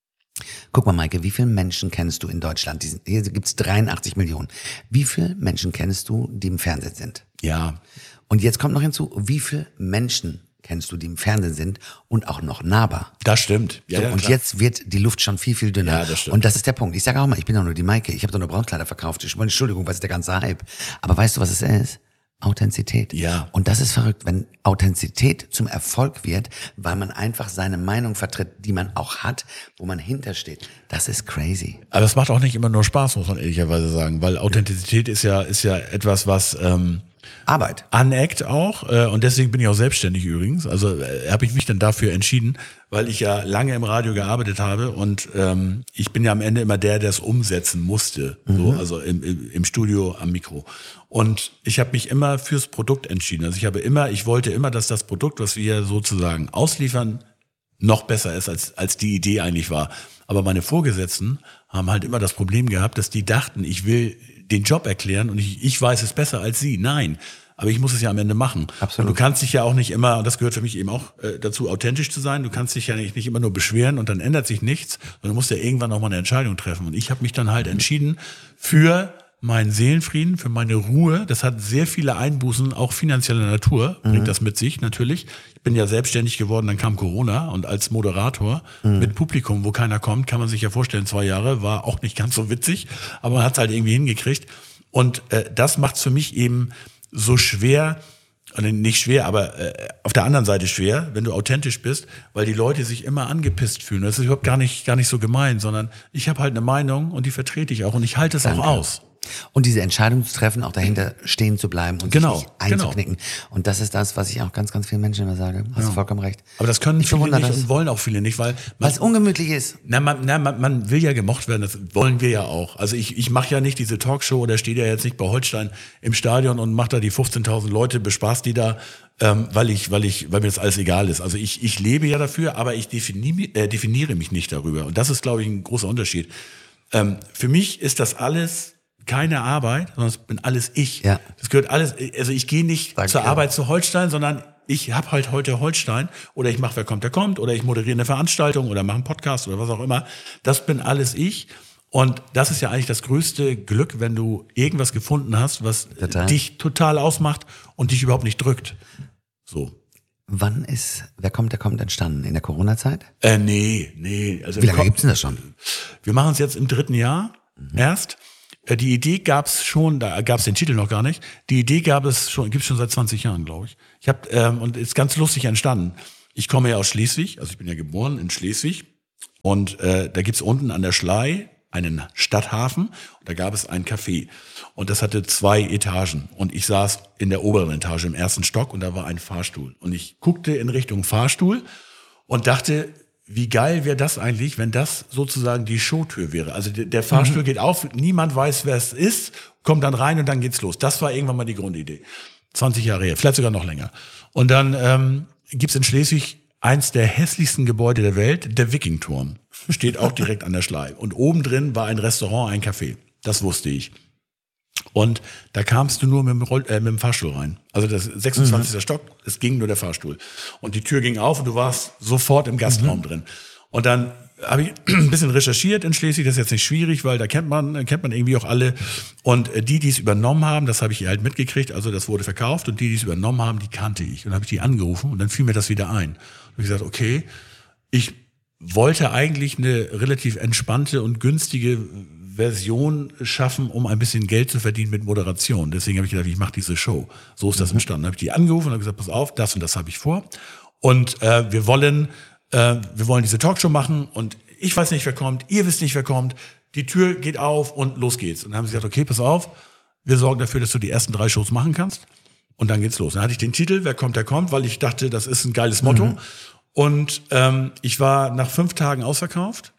Guck mal, Maike, wie viele Menschen kennst du in Deutschland? Hier gibt's dreiundachtzig Millionen. Wie viele Menschen kennst du, die im Fernsehen sind? Ja. Und jetzt kommt noch hinzu, wie viele Menschen kennst du, die im Fernsehen sind und auch noch nahbar? Das stimmt. Ja, so, ja, und klar. jetzt wird die Luft schon viel, viel dünner. Ja, das stimmt. Und das ist der Punkt. Ich sage auch mal, ich bin doch nur die Maike. Ich habe doch nur Brautkleider verkauft. Ich, Entschuldigung, was ist der ganze Hype? Aber weißt du, was es ist? Authentizität. Ja. Und das ist verrückt, wenn Authentizität zum Erfolg wird, weil man einfach seine Meinung vertritt, die man auch hat, wo man hintersteht. Das ist crazy. Aber es macht auch nicht immer nur Spaß, muss man ehrlicherweise sagen, weil Authentizität ist ja ist ja etwas, was ähm, Arbeit. Aneckt auch äh, und deswegen bin ich auch selbstständig übrigens. Also äh, habe ich mich dann dafür entschieden, weil ich ja lange im Radio gearbeitet habe und ähm, ich bin ja am Ende immer der, der es umsetzen musste, mhm. so, also im, im, im Studio am Mikro. Und ich habe mich immer fürs Produkt entschieden. Also ich habe immer, ich wollte immer, dass das Produkt, was wir sozusagen ausliefern, noch besser ist, als als die Idee eigentlich war. Aber meine Vorgesetzten haben halt immer das Problem gehabt, dass die dachten, ich will den Job erklären und ich, ich weiß es besser als sie. Nein, aber ich muss es ja am Ende machen. Absolut. Und du kannst dich ja auch nicht immer, und das gehört für mich eben auch äh, dazu, authentisch zu sein, du kannst dich ja nicht, nicht immer nur beschweren und dann ändert sich nichts, sondern du musst ja irgendwann auch mal eine Entscheidung treffen. Und ich habe mich dann halt entschieden für meinen Seelenfrieden, für meine Ruhe. Das hat sehr viele Einbußen, auch finanzieller Natur, mhm. bringt das mit sich natürlich. Ich bin ja selbstständig geworden, dann kam Corona und als Moderator mhm. mit Publikum, wo keiner kommt, kann man sich ja vorstellen, zwei Jahre, war auch nicht ganz so witzig, aber man hat es halt irgendwie hingekriegt. Und äh, das macht es für mich eben so schwer, nicht schwer, aber äh, auf der anderen Seite schwer, wenn du authentisch bist, weil die Leute sich immer angepisst fühlen. Das ist überhaupt gar nicht, gar nicht so gemein, sondern ich habe halt eine Meinung und die vertrete ich auch und ich halte es auch aus. Und diese Entscheidung zu treffen, auch dahinter stehen zu bleiben und genau, sich nicht einzuknicken. Genau. Und das ist das, was ich auch ganz, ganz vielen Menschen immer sage. Hast ja. du vollkommen recht. Aber das können ich viele nicht das. und wollen auch viele nicht, weil weil es ungemütlich ist. Na, man, na man, man will ja gemocht werden, das wollen wir ja auch. Also ich, ich mache ja nicht diese Talkshow oder stehe ja jetzt nicht bei Holstein im Stadion und mache da die fünfzehntausend Leute, bespaß die da, ähm, weil ich, weil ich, weil mir das alles egal ist. Also ich, ich lebe ja dafür, aber ich definiere, äh, definiere mich nicht darüber. Und das ist, glaube ich, ein großer Unterschied. Ähm, für mich ist das alles keine Arbeit, sondern es bin alles ich. Ja. Das gehört alles, also ich gehe nicht Danke. zur Arbeit zu Holstein, sondern ich habe halt heute Holstein oder ich mache Wer kommt, der kommt oder ich moderiere eine Veranstaltung oder mache einen Podcast oder was auch immer. Das bin alles ich. Und das ist ja eigentlich das größte Glück, wenn du irgendwas gefunden hast, was total. dich total ausmacht und dich überhaupt nicht drückt. So. Wann ist Wer kommt, der kommt entstanden? In der Corona-Zeit? Äh, nee, nee. Also Wie lange gibt's denn das schon? Wir machen es jetzt im dritten Jahr mhm. erst. Die Idee gab's schon, da gab's den Titel noch gar nicht. Die Idee gab es schon, gibt's schon seit zwanzig Jahren, glaube ich. Ich habe ähm, und ist ganz lustig entstanden. Ich komme ja aus Schleswig, also ich bin ja geboren in Schleswig und äh, da gibt's unten an der Schlei einen Stadthafen und da gab es ein Café und das hatte zwei Etagen und ich saß in der oberen Etage im ersten Stock und da war ein Fahrstuhl und ich guckte in Richtung Fahrstuhl und dachte, wie geil wäre das eigentlich, wenn das sozusagen die Showtür wäre. Also der, der Fahrstuhl mhm. geht auf, niemand weiß, wer es ist, kommt dann rein und dann geht's los. Das war irgendwann mal die Grundidee. zwanzig Jahre her, vielleicht sogar noch länger. Und dann ähm, gibt's in Schleswig eins der hässlichsten Gebäude der Welt, der Wikingturm. Steht auch direkt an der Schlei. Und oben drin war ein Restaurant, ein Café. Das wusste ich. Und da kamst du nur mit dem, Roll, äh, mit dem Fahrstuhl rein. Also das sechsundzwanzigste Mhm. Stock, es ging nur der Fahrstuhl. Und die Tür ging auf und du warst sofort im Gastraum mhm. drin. Und dann habe ich ein bisschen recherchiert in Schleswig, das ist jetzt nicht schwierig, weil da kennt man kennt man irgendwie auch alle. Und die, die es übernommen haben, das habe ich halt mitgekriegt, also das wurde verkauft. Und die, die es übernommen haben, die kannte ich. Und dann habe ich die angerufen und dann fiel mir das wieder ein. Und ich gesagt, okay, ich wollte eigentlich eine relativ entspannte und günstige Version schaffen, um ein bisschen Geld zu verdienen mit Moderation. Deswegen habe ich gedacht, ich mache diese Show. So ist das entstanden. Dann habe ich die angerufen und habe gesagt, pass auf, das und das habe ich vor. Und äh, wir wollen äh, wir wollen diese Talkshow machen und ich weiß nicht, wer kommt, ihr wisst nicht, wer kommt. Die Tür geht auf und los geht's. Und dann haben sie gesagt, okay, pass auf, wir sorgen dafür, dass du die ersten drei Shows machen kannst. Und dann geht's los. Dann hatte ich den Titel, Wer kommt, der kommt, weil ich dachte, das ist ein geiles Motto. Mhm. Und ähm, ich war nach fünf Tagen ausverkauft.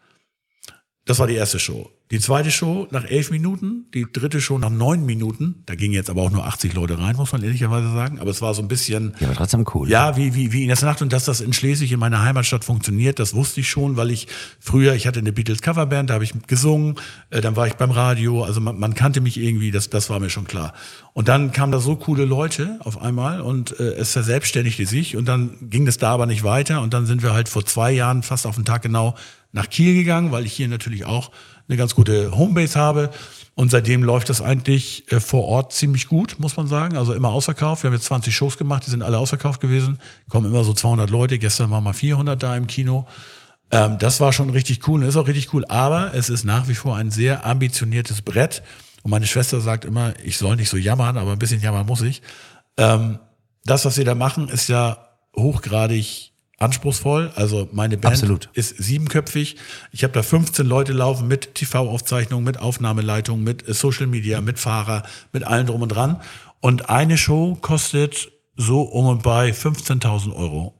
Das war die erste Show. Die zweite Show nach elf Minuten, die dritte Show nach neun Minuten. Da gingen jetzt aber auch nur achtzig Leute rein, muss man ehrlicherweise sagen. Aber es war so ein bisschen... Ja, aber trotzdem cool. Ja, wie, wie, wie in der Nacht. Und dass das in Schleswig, in meiner Heimatstadt funktioniert, das wusste ich schon, weil ich früher, ich hatte eine Beatles-Coverband, da habe ich gesungen, äh, dann war ich beim Radio, also man, man kannte mich irgendwie, das, das war mir schon klar. Und dann kamen da so coole Leute auf einmal und äh, es verselbstständigte sich und dann ging das da aber nicht weiter und dann sind wir halt vor zwei Jahren fast auf den Tag genau nach Kiel gegangen, weil ich hier natürlich auch eine ganz gute Homebase habe und seitdem läuft das eigentlich äh, vor Ort ziemlich gut, muss man sagen, also immer ausverkauft. Wir haben jetzt zwanzig Shows gemacht, die sind alle ausverkauft gewesen, kommen immer so zweihundert Leute, gestern waren mal vierhundert da im Kino. Ähm, das war schon richtig cool und ist auch richtig cool, aber es ist nach wie vor ein sehr ambitioniertes Brett und meine Schwester sagt immer, ich soll nicht so jammern, aber ein bisschen jammern muss ich. Ähm, das, was wir da machen, ist ja hochgradig anspruchsvoll, also meine Band Absolut. Ist siebenköpfig. Ich habe da fünfzehn Leute laufen mit T V-Aufzeichnung, mit Aufnahmeleitung, mit Social Media, mit Fahrer, mit allem drum und dran. Und eine Show kostet so um und bei fünfzehntausend Euro.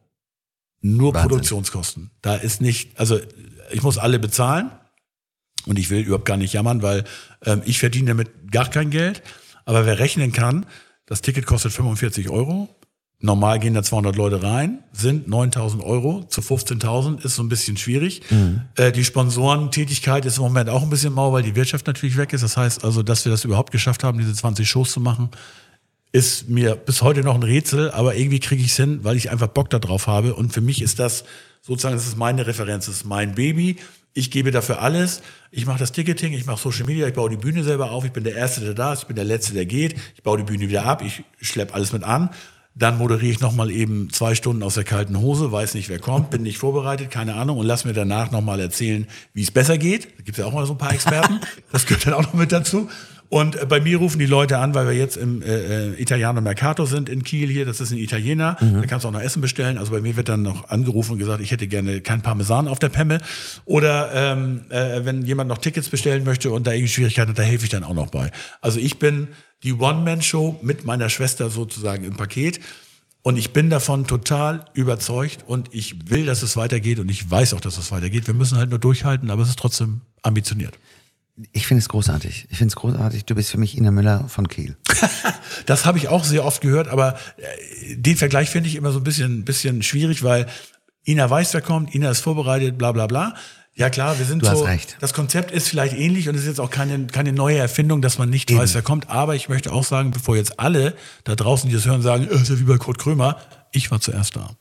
Nur Wahnsinn. Produktionskosten. Da ist nicht, also ich muss alle bezahlen und ich will überhaupt gar nicht jammern, weil ähm, ich verdiene damit gar kein Geld. Aber wer rechnen kann, das Ticket kostet fünfundvierzig Euro. Normal gehen da zweihundert Leute rein, sind neuntausend Euro zu fünfzehntausend, ist so ein bisschen schwierig. Mhm. Äh, die Sponsorentätigkeit ist im Moment auch ein bisschen mau, weil die Wirtschaft natürlich weg ist. Das heißt also, dass wir das überhaupt geschafft haben, diese zwanzig Shows zu machen, ist mir bis heute noch ein Rätsel, aber irgendwie kriege ich es hin, weil ich einfach Bock da drauf habe. Und für mich ist das sozusagen, das ist meine Referenz, das ist mein Baby. Ich gebe dafür alles. Ich mache das Ticketing, ich mache Social Media, ich baue die Bühne selber auf. Ich bin der Erste, der da ist, ich bin der Letzte, der geht. Ich baue die Bühne wieder ab, ich schleppe alles mit an. Dann moderiere ich nochmal eben zwei Stunden aus der kalten Hose, weiß nicht, wer kommt, bin nicht vorbereitet, keine Ahnung, und lass mir danach nochmal erzählen, wie es besser geht. Da gibt es ja auch mal so ein paar Experten, das gehört dann auch noch mit dazu. Und äh, bei mir rufen die Leute an, weil wir jetzt im äh, Italiano Mercato sind in Kiel hier, das ist ein Italiener, mhm. Da kannst du auch noch Essen bestellen. Also bei mir wird dann noch angerufen und gesagt, ich hätte gerne kein Parmesan auf der Pemme. Oder ähm, äh, wenn jemand noch Tickets bestellen möchte und da irgendwie Schwierigkeiten hat, da helfe ich dann auch noch bei. Also ich bin die One-Man-Show mit meiner Schwester sozusagen im Paket. Und ich bin davon total überzeugt und ich will, dass es weitergeht und ich weiß auch, dass es weitergeht. Wir müssen halt nur durchhalten, aber es ist trotzdem ambitioniert. Ich finde es großartig. Ich finde es großartig. Du bist für mich Ina Müller von Kiel. Das habe ich auch sehr oft gehört, aber den Vergleich finde ich immer so ein bisschen, bisschen schwierig, weil Ina weiß, wer kommt, Ina ist vorbereitet, bla bla bla. Ja klar, wir sind du so, hast recht. Das Konzept ist vielleicht ähnlich und es ist jetzt auch keine, keine neue Erfindung, dass man nicht Eben. weiß, wer kommt. Aber ich möchte auch sagen, bevor jetzt alle da draußen, die das hören, sagen, ist ja wie bei Kurt Krömer, ich war zuerst da.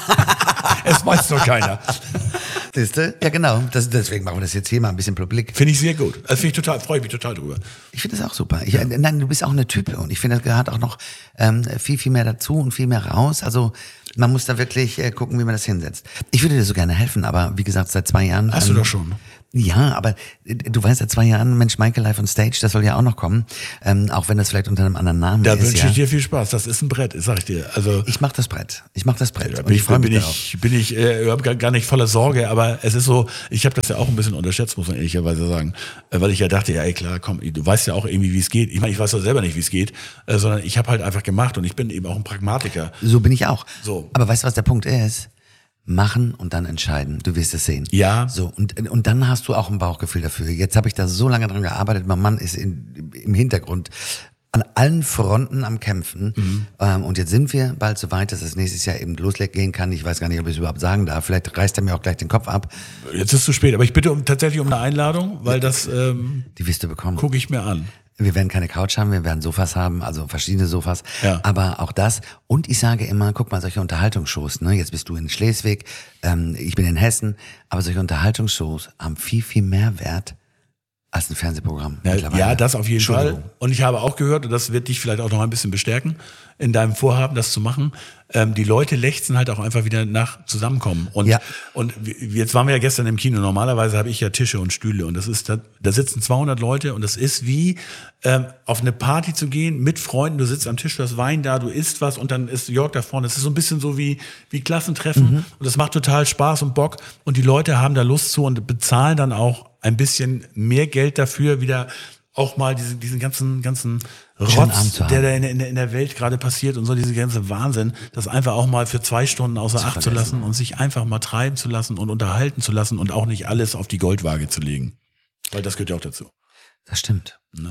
Es weiß doch keiner. Siehste? Ja genau, das, deswegen machen wir das jetzt hier mal ein bisschen publik. Finde ich sehr gut. Also finde ich total, freue ich mich total drüber. Ich finde das auch super. Ich, ja. Nein, du bist auch eine Type und ich finde, das gehört auch noch ähm, viel, viel mehr dazu und viel mehr raus. Also man muss da wirklich äh, gucken, wie man das hinsetzt. Ich würde dir so gerne helfen, aber wie gesagt, seit zwei Jahren... Hast ähm, du doch schon. Ja, aber du weißt, seit zwei Jahren, Mensch, Michael live on stage, das soll ja auch noch kommen, ähm, auch wenn das vielleicht unter einem anderen Namen da ist. Da wünsche ja. ich dir viel Spaß, das ist ein Brett, sag ich dir. Also ich mach das Brett, ich mach das Brett ja, und ich freue mich bin darauf. Ich, bin ich äh, überhaupt gar, gar nicht voller Sorge, aber es ist so, ich habe das ja auch ein bisschen unterschätzt, muss man ehrlicherweise sagen, äh, weil ich ja dachte, ja ey klar, komm, du weißt ja auch irgendwie, wie es geht. Ich meine, ich weiß doch selber nicht, wie es geht, äh, sondern ich habe halt einfach gemacht und ich bin eben auch ein Pragmatiker. So bin ich auch. So. Aber weißt du, was der Punkt ist? Machen und dann entscheiden. Du wirst es sehen. Ja. So, und, und dann hast du auch ein Bauchgefühl dafür. Jetzt habe ich da so lange dran gearbeitet. Mein Mann ist in, im Hintergrund an allen Fronten am Kämpfen. Mhm. Ähm, und jetzt sind wir bald so weit, dass es nächstes Jahr eben losgehen kann. Ich weiß gar nicht, ob ich es überhaupt sagen darf. Vielleicht reißt er mir auch gleich den Kopf ab. Jetzt ist es zu spät. Aber ich bitte um, tatsächlich um eine Einladung, weil das ähm, die wirst du bekommen. Gucke ich mir an. Wir werden keine Couch haben, wir werden Sofas haben, also verschiedene Sofas. Ja. Aber auch das. Und ich sage immer, guck mal, solche Unterhaltungsshows, ne? Jetzt bist du in Schleswig, ähm, ich bin in Hessen, aber solche Unterhaltungsshows haben viel, viel mehr Wert als ein Fernsehprogramm. Ja, ja, das auf jeden Fall. Und ich habe auch gehört, und das wird dich vielleicht auch noch ein bisschen bestärken, in deinem Vorhaben, das zu machen. Ähm, die Leute lechzen halt auch einfach wieder nach Zusammenkommen. Und, ja. und jetzt waren wir ja gestern im Kino. Normalerweise habe ich ja Tische und Stühle und das ist, da, da sitzen zweihundert Leute und das ist wie ähm, auf eine Party zu gehen mit Freunden. Du sitzt am Tisch, du hast Wein da, du isst was und dann ist Jörg da vorne. Das ist so ein bisschen so wie, wie Klassentreffen mhm. und das macht total Spaß und Bock und die Leute haben da Lust zu und bezahlen dann auch ein bisschen mehr Geld dafür, wieder auch mal diesen, diesen ganzen, ganzen Rotz, der da in, in, in der Welt gerade passiert und so, diese ganze Wahnsinn, das einfach auch mal für zwei Stunden außer Acht zu lassen und sich einfach mal treiben zu lassen und unterhalten zu lassen und auch nicht alles auf die Goldwaage zu legen. Weil das gehört ja auch dazu. Das stimmt. Ne?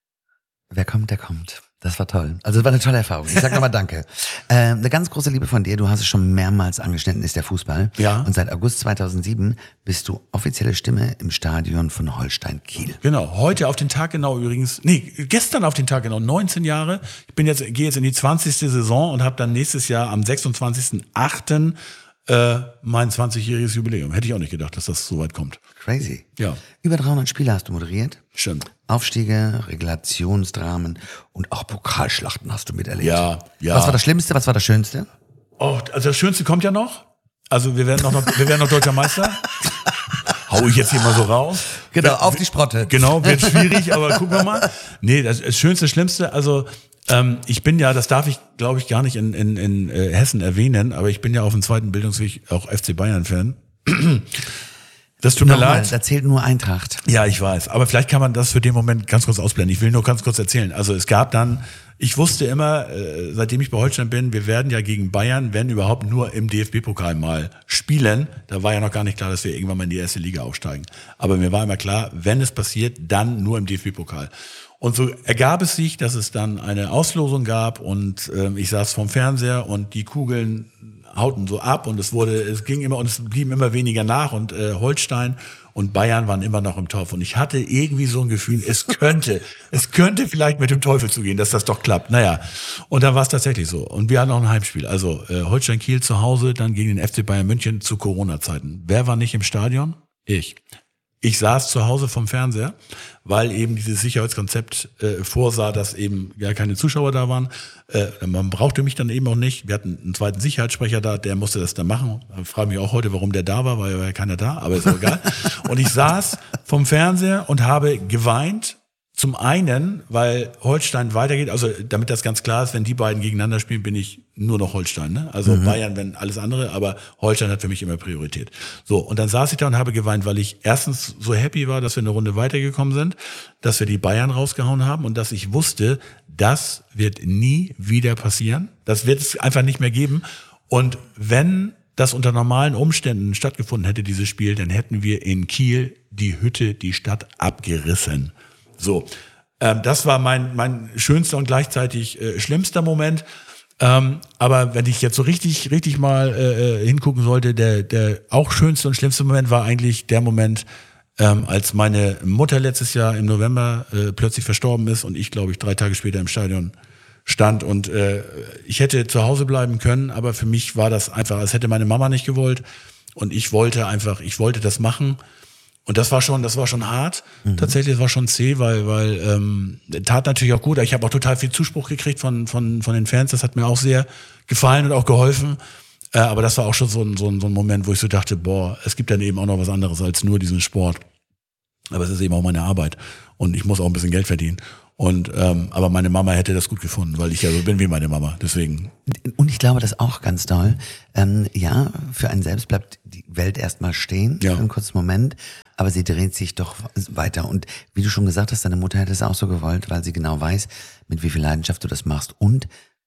Wer kommt, der kommt. Das war toll. Also es war eine tolle Erfahrung. Ich sag nochmal danke. Äh, eine ganz große Liebe von dir, du hast es schon mehrmals angeschnitten, ist der Fußball. Ja. Und seit August zweitausendsieben bist du offizielle Stimme im Stadion von Holstein Kiel. Genau, heute auf den Tag genau übrigens, nee, gestern auf den Tag genau, neunzehn Jahre. Ich bin jetzt, gehe jetzt in die zwanzigste Saison und habe dann nächstes Jahr am sechsundzwanzigsten achten Äh, mein zwanzigjähriges Jubiläum. Hätte ich auch nicht gedacht, dass das so weit kommt. Crazy. Ja. Über dreihundert Spiele hast du moderiert. Stimmt. Aufstiege, Regulationsdramen und auch Pokalschlachten hast du miterlebt. Ja, ja. Was war das Schlimmste, was war das Schönste? Oh, also das Schönste kommt ja noch. Also wir werden noch, wir werden noch Deutscher Meister. Hau ich jetzt hier mal so raus. Genau, auf die Sprotte. Genau, wird schwierig, aber gucken wir mal. Nee, das, das Schönste, Schlimmste, also ähm, ich bin ja, das darf ich, glaube ich, gar nicht in, in, in äh, Hessen erwähnen, aber ich bin ja auf dem zweiten Bildungsweg auch F C Bayern-Fan. Das tut mir Nochmal, leid. Da zählt nur Eintracht. Ja, ich weiß. Aber vielleicht kann man das für den Moment ganz kurz ausblenden. Ich will nur ganz kurz erzählen. Also es gab dann, ich wusste immer, äh, seitdem ich bei Holstein bin, wir werden ja gegen Bayern, wenn überhaupt, nur im D F B-Pokal mal spielen. Da war ja noch gar nicht klar, dass wir irgendwann mal in die erste Liga aufsteigen. Aber mir war immer klar, wenn es passiert, dann nur im D F B-Pokal. Und so ergab es sich, dass es dann eine Auslosung gab und äh, ich saß vorm Fernseher und die Kugeln hauten so ab und es wurde, es ging immer und es blieben immer weniger nach und äh, Holstein und Bayern waren immer noch im Topf. Und ich hatte irgendwie so ein Gefühl, es könnte, es könnte vielleicht mit dem Teufel zugehen, dass das doch klappt. Naja, und dann war es tatsächlich so. Und wir hatten auch ein Heimspiel. Also äh, Holstein Kiel zu Hause, dann gegen den F C Bayern München zu Corona-Zeiten. Wer war nicht im Stadion? Ich. Ich saß zu Hause vom Fernseher, weil eben dieses Sicherheitskonzept äh, vorsah, dass eben gar keine Zuschauer da waren. Äh, man brauchte mich dann eben auch nicht. Wir hatten einen zweiten Sicherheitssprecher da, der musste das dann machen. Ich frage mich auch heute, warum der da war, weil war ja keiner da, aber ist auch egal. Und ich saß vom Fernseher und habe geweint. Zum einen, weil Holstein weitergeht, also damit das ganz klar ist, wenn die beiden gegeneinander spielen, bin ich nur noch Holstein, ne? Also mhm. Bayern, wenn alles andere, aber Holstein hat für mich immer Priorität. So, und dann saß ich da und habe geweint, weil ich erstens so happy war, dass wir eine Runde weitergekommen sind, dass wir die Bayern rausgehauen haben und dass ich wusste, das wird nie wieder passieren. Das wird es einfach nicht mehr geben. Und wenn das unter normalen Umständen stattgefunden hätte, dieses Spiel, dann hätten wir in Kiel die Hütte, die Stadt abgerissen. So, ähm, das war mein mein schönster und gleichzeitig äh, schlimmster Moment. Ähm, aber wenn ich jetzt so richtig richtig mal äh, hingucken sollte, der der auch schönste und schlimmste Moment war eigentlich der Moment, ähm, als meine Mutter letztes Jahr im November äh, plötzlich verstorben ist und ich, glaube ich, drei Tage später im Stadion stand. Und äh, ich hätte zu Hause bleiben können, aber für mich war das einfach, als hätte meine Mama nicht gewollt. Und ich wollte einfach, ich wollte das machen. Und das war schon, das war schon hart. Mhm. Tatsächlich, das war schon zäh, weil, weil ähm, tat natürlich auch gut. Ich habe auch total viel Zuspruch gekriegt von von von den Fans. Das hat mir auch sehr gefallen und auch geholfen. Äh, aber das war auch schon so ein, so ein so ein Moment, wo ich so dachte, boah, es gibt dann eben auch noch was anderes als nur diesen Sport. Aber es ist eben auch meine Arbeit und ich muss auch ein bisschen Geld verdienen. Und ähm, aber meine Mama hätte das gut gefunden, weil ich ja so bin wie meine Mama. Deswegen. Und ich glaube, das auch ganz toll. Ähm, ja, für einen selbst bleibt die Welt erstmal stehen ja. für einen kurzen Moment, aber sie dreht sich doch weiter. Und wie du schon gesagt hast, deine Mutter hätte es auch so gewollt, weil sie genau weiß, mit wie viel Leidenschaft du das machst. Und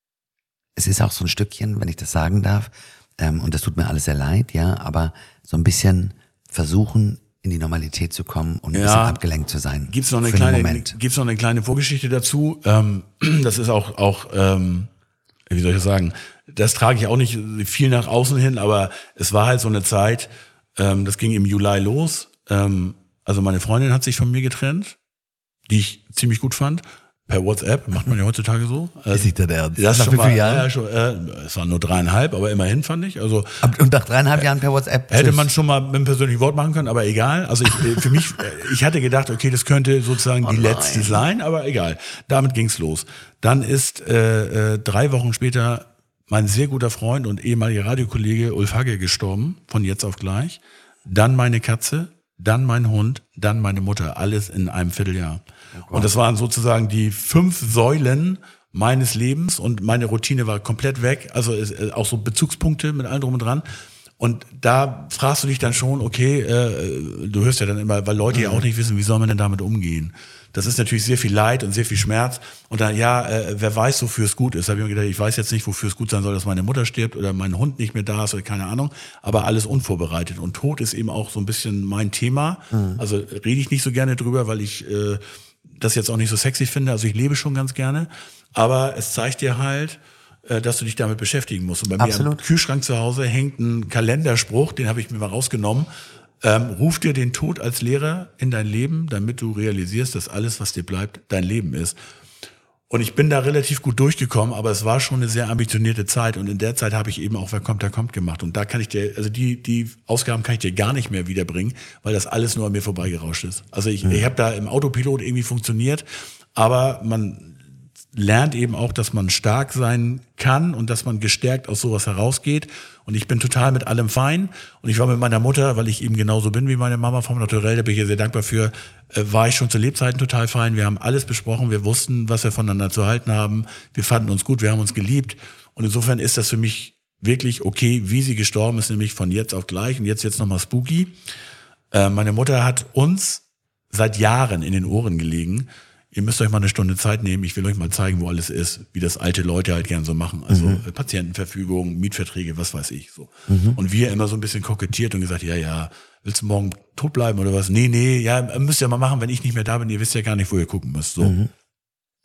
es ist auch so ein Stückchen, wenn ich das sagen darf, ähm, und das tut mir alles sehr leid, ja, aber so ein bisschen versuchen, in die Normalität zu kommen und ein ja. bisschen abgelenkt zu sein. Gibt's noch eine kleine, gibt's noch eine kleine Vorgeschichte dazu? Ähm, das ist auch, auch, ähm, wie soll ich das sagen? Das trage ich auch nicht viel nach außen hin, aber es war halt so eine Zeit, ähm, das ging im Juli los. Ähm, also meine Freundin hat sich von mir getrennt, die ich ziemlich gut fand. Per WhatsApp, macht man ja heutzutage so. Ist nicht der Ernst? Das nach schon wie vielen mal, Jahren? ja, schon, äh, es waren nur dreieinhalb, aber immerhin fand ich. Also und nach dreieinhalb Jahren per WhatsApp? Hätte tschüss. man schon mal mit einem persönlichen Wort machen können, aber egal. Also ich, für mich, ich hatte gedacht, okay, das könnte sozusagen Oh die nein. letzte sein, aber egal. Damit ging's los. Dann ist äh, äh, drei Wochen später mein sehr guter Freund und ehemaliger Radiokollege Ulf Hagge gestorben, von jetzt auf gleich. Dann meine Katze, dann mein Hund, dann meine Mutter, alles in einem Vierteljahr. Oh und das waren sozusagen die fünf Säulen meines Lebens und meine Routine war komplett weg. Also es, auch so Bezugspunkte mit allem drum und dran. Und da fragst du dich dann schon, okay, äh, du hörst ja dann immer, weil Leute ja auch nicht wissen, wie soll man denn damit umgehen. Das ist natürlich sehr viel Leid und sehr viel Schmerz. Und dann, ja, äh, wer weiß, wofür es gut ist. Da habe ich mir gedacht, ich weiß jetzt nicht, wofür es gut sein soll, dass meine Mutter stirbt oder mein Hund nicht mehr da ist oder keine Ahnung. Aber alles unvorbereitet. Und Tod ist eben auch so ein bisschen mein Thema. Mhm. Also rede ich nicht so gerne drüber, weil ich äh, das jetzt auch nicht so sexy finde. Also ich lebe schon ganz gerne. Aber es zeigt dir halt, äh, dass du dich damit beschäftigen musst. Und bei Absolut. mir am Kühlschrank zu Hause hängt ein Kalenderspruch, den habe ich mir mal rausgenommen. Ähm, ruf dir den Tod als Lehrer in dein Leben, damit du realisierst, dass alles, was dir bleibt, dein Leben ist. Und ich bin da relativ gut durchgekommen, aber es war schon eine sehr ambitionierte Zeit und in der Zeit habe ich eben auch Wer kommt, der kommt gemacht. Und da kann ich dir, also die die Ausgaben kann ich dir gar nicht mehr wiederbringen, weil das alles nur an mir vorbeigerauscht ist. Also ich, mhm. ich habe da im Autopilot irgendwie funktioniert, aber man lernt eben auch, dass man stark sein kann und dass man gestärkt aus sowas herausgeht. Und ich bin total mit allem fein. Und ich war mit meiner Mutter, weil ich eben genauso bin wie meine Mama vom Naturell, da bin ich ihr sehr dankbar für, äh, war ich schon zu Lebzeiten total fein. Wir haben alles besprochen, wir wussten, was wir voneinander zu halten haben. Wir fanden uns gut, wir haben uns geliebt. Und insofern ist das für mich wirklich okay, wie sie gestorben ist, nämlich von jetzt auf gleich. Und jetzt jetzt nochmal spooky. Äh, meine Mutter hat uns seit Jahren in den Ohren gelegen, ihr müsst euch mal eine Stunde Zeit nehmen, ich will euch mal zeigen, wo alles ist, wie das alte Leute halt gern so machen. Also mhm. Patientenverfügung, Mietverträge, was weiß ich. So. Mhm. Und wir immer so ein bisschen kokettiert und gesagt, ja, ja, willst du morgen tot bleiben oder was? Nee, nee, ja, müsst ihr mal machen, wenn ich nicht mehr da bin, ihr wisst ja gar nicht, wo ihr gucken müsst. So. Mhm.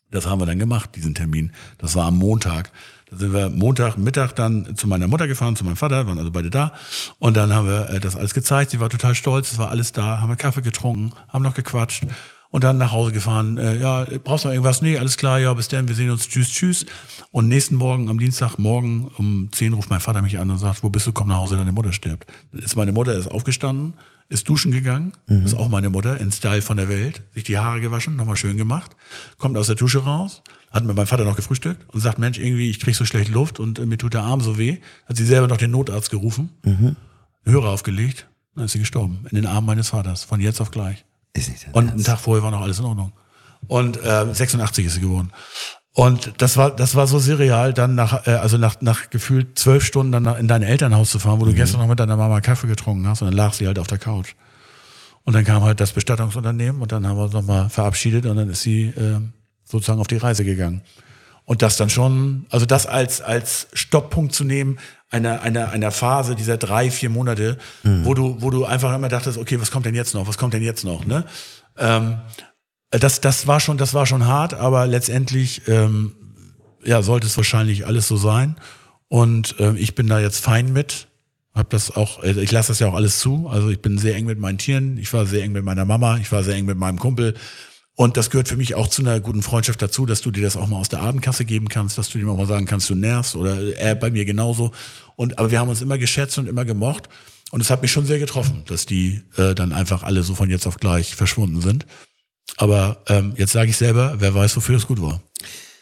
Das haben wir dann gemacht, diesen Termin. Das war am Montag. Da sind wir Montagmittag dann zu meiner Mutter gefahren, zu meinem Vater, waren also beide da. Und dann haben wir äh, das alles gezeigt. Sie war total stolz, es war alles da. Haben wir Kaffee getrunken, haben noch gequatscht. Und dann nach Hause gefahren. Äh, ja, brauchst du noch irgendwas? Nee, alles klar, ja, bis dann, wir sehen uns, tschüss, tschüss. Und nächsten Morgen, am Dienstagmorgen um zehn ruft mein Vater mich an und sagt, wo bist du, komm nach Hause, deine Mutter stirbt. Ist meine Mutter, ist aufgestanden, ist duschen gegangen, mhm. ist auch meine Mutter, in Style von der Welt, sich die Haare gewaschen, nochmal schön gemacht, kommt aus der Dusche raus, hat mit meinem Vater noch gefrühstückt und sagt, Mensch, irgendwie, ich krieg so schlecht Luft und äh, mir tut der Arm so weh. Hat sie selber noch den Notarzt gerufen, mhm. Hörer aufgelegt, dann ist sie gestorben, in den Armen meines Vaters, von jetzt auf gleich. Ist nicht und einen Tag vorher war noch alles in Ordnung. Und äh, sechsundachtzig ist sie geworden. Und das war das war so surreal, dann nach äh, also nach nach gefühlt zwölf Stunden dann nach, in dein Elternhaus zu fahren, wo du mhm. gestern noch mit deiner Mama Kaffee getrunken hast, und dann lag sie halt auf der Couch. Und dann kam halt das Bestattungsunternehmen und dann haben wir uns nochmal verabschiedet und dann ist sie äh, sozusagen auf die Reise gegangen. Und das dann schon, also das als als Stopppunkt zu nehmen, einer einer einer Phase dieser drei vier Monate, mhm. wo du wo du einfach immer dachtest, okay, was kommt denn jetzt noch, was kommt denn jetzt noch, ne? Ähm, das das war schon das war schon hart, aber letztendlich ähm, ja sollte es wahrscheinlich alles so sein. Und ähm, ich bin da jetzt fein mit, hab das auch, also ich lasse das ja auch alles zu. Also ich bin sehr eng mit meinen Tieren, ich war sehr eng mit meiner Mama, ich war sehr eng mit meinem Kumpel. Und das gehört für mich auch zu einer guten Freundschaft dazu, dass du dir das auch mal aus der Abendkasse geben kannst, dass du dir auch mal sagen kannst, du nervst, oder er bei mir genauso. Und aber wir haben uns immer geschätzt und immer gemocht. Und es hat mich schon sehr getroffen, dass die äh, dann einfach alle so von jetzt auf gleich verschwunden sind. Aber ähm, jetzt sage ich selber, wer weiß, wofür es gut war.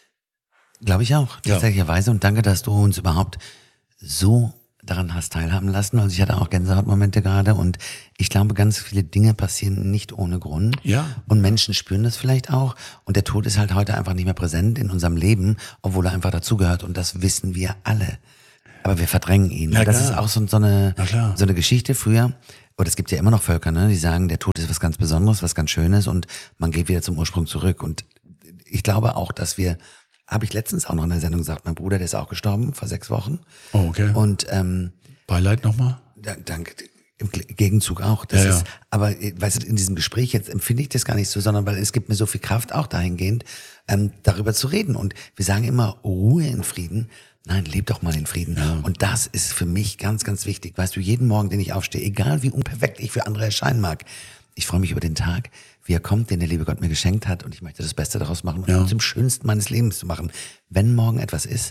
Glaube ich auch, tatsächlicherweise. Und danke, dass du uns überhaupt so daran hast teilhaben lassen. Also ich hatte auch Gänsehautmomente gerade, und ich glaube, ganz viele Dinge passieren nicht ohne Grund. Ja. Und Menschen spüren das vielleicht auch. Und der Tod ist halt heute einfach nicht mehr präsent in unserem Leben, obwohl er einfach dazugehört. Und das wissen wir alle. Aber wir verdrängen ihn. Ja, das ist auch so, so eine so eine Geschichte früher. Oder es gibt ja immer noch Völker, ne, die sagen, der Tod ist was ganz Besonderes, was ganz Schönes, und man geht wieder zum Ursprung zurück. Und ich glaube auch, dass wir, habe ich letztens auch noch in der Sendung gesagt, mein Bruder, der ist auch gestorben vor sechs Wochen. Oh, okay. Und ähm, Beileid nochmal? Danke. Im Gegenzug auch. Das ja, ist, ja. aber weißt du, in diesem Gespräch jetzt empfinde ich das gar nicht so, sondern weil es gibt mir so viel Kraft auch dahingehend, ähm, darüber zu reden. Und wir sagen immer Ruhe in Frieden. Nein, leb doch mal in Frieden. Ja. Und das ist für mich ganz, ganz wichtig. Weißt du, jeden Morgen, den ich aufstehe, egal wie unperfekt ich für andere erscheinen mag, ich freue mich über den Tag, wie er kommt, den der liebe Gott mir geschenkt hat, und ich möchte das Beste daraus machen und ja. zum Schönsten meines Lebens zu machen. Wenn morgen etwas ist,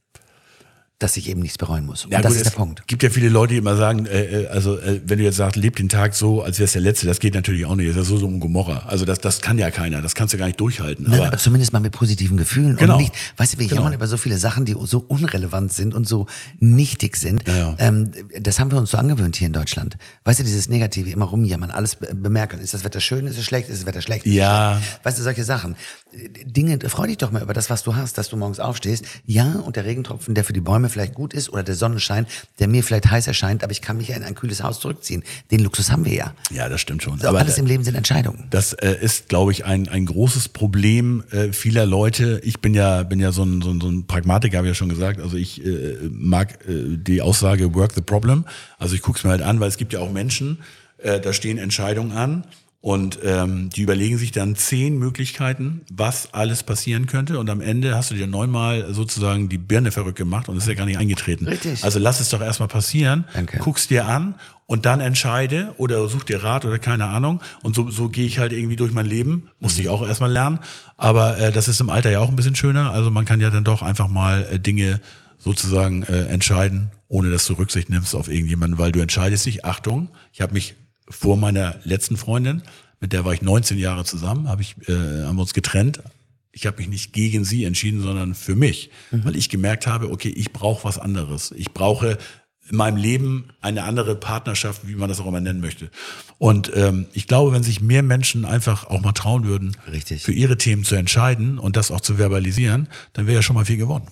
dass ich eben nichts bereuen muss. Und ja, das gut, ist der Punkt. Es gibt ja viele Leute, die immer sagen, äh, also äh, wenn du jetzt sagst, leb den Tag so, als wäre es der letzte, das geht natürlich auch nicht. Das ist ja so so ein Gomorra. Also das das kann ja keiner, das kannst du gar nicht durchhalten. Nein, aber, aber zumindest mal mit positiven Gefühlen. Genau. Und nicht, weißt du, wir Genau. jammern über so viele Sachen, die so unrelevant sind und so nichtig sind. Ja, ja. Ähm, das haben wir uns so angewöhnt hier in Deutschland. Weißt du, dieses Negative, immer rumjammern, alles be- bemerken. Ist das Wetter schön, ist es schlecht, ist das Wetter schlecht? Ist Ja. es schlecht? Weißt du, solche Sachen. Dinge, freu dich doch mal über das, was du hast, dass du morgens aufstehst. Ja, und der Regentropfen, der für die Bäume vielleicht gut ist, oder der Sonnenschein, der mir vielleicht heiß erscheint, aber ich kann mich ja in ein kühles Haus zurückziehen. Den Luxus haben wir ja. Ja, das stimmt schon. So, aber alles im Leben sind Entscheidungen. Das äh, ist, glaube ich, ein ein großes Problem äh, vieler Leute. Ich bin ja bin ja so ein so ein, so ein Pragmatiker, habe ich ja schon gesagt. Also ich äh, mag äh, die Aussage Work the Problem. Also ich gucke es mir halt an, weil es gibt ja auch Menschen, äh, da stehen Entscheidungen an. Und ähm, die überlegen sich dann zehn Möglichkeiten, was alles passieren könnte. Und am Ende hast du dir neunmal sozusagen die Birne verrückt gemacht und es ist ja gar nicht eingetreten. Richtig. Also lass es doch erstmal passieren, Danke. guck's dir an und dann entscheide oder such dir Rat oder keine Ahnung. Und so, so gehe ich halt irgendwie durch mein Leben. Musste ich auch erstmal lernen. Aber äh, das ist im Alter ja auch ein bisschen schöner. Also man kann ja dann doch einfach mal äh, Dinge sozusagen äh, entscheiden, ohne dass du Rücksicht nimmst auf irgendjemanden, weil du entscheidest dich, Achtung, ich habe mich vor meiner letzten Freundin, mit der war ich neunzehn Jahre zusammen, hab ich, äh, haben wir uns getrennt. Ich habe mich nicht gegen sie entschieden, sondern für mich, mhm. weil ich gemerkt habe, okay, ich brauche was anderes. Ich brauche in meinem Leben eine andere Partnerschaft, wie man das auch immer nennen möchte. Und ähm, ich glaube, wenn sich mehr Menschen einfach auch mal trauen würden, Richtig. für ihre Themen zu entscheiden und das auch zu verbalisieren, dann wäre ja schon mal viel gewonnen.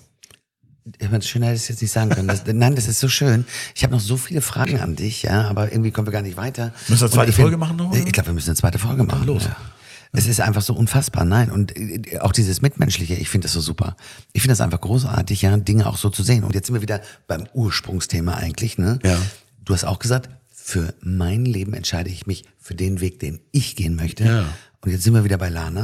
Schön hätte ich es jetzt nicht sagen können. Das, nein, das ist so schön. Ich habe noch so viele Fragen an dich, ja, aber irgendwie kommen wir gar nicht weiter. Müssen wir eine zweite ich Folge find, machen noch? Ich glaube, wir müssen eine zweite Folge machen. Los. Ja. Es ist einfach so unfassbar, nein. Und auch dieses Mitmenschliche, ich finde das so super. Ich finde das einfach großartig, ja, Dinge auch so zu sehen. Und jetzt sind wir wieder beim Ursprungsthema eigentlich, ne? Ja. Du hast auch gesagt, für mein Leben entscheide ich mich für den Weg, den ich gehen möchte. Ja. Und jetzt sind wir wieder bei Lana.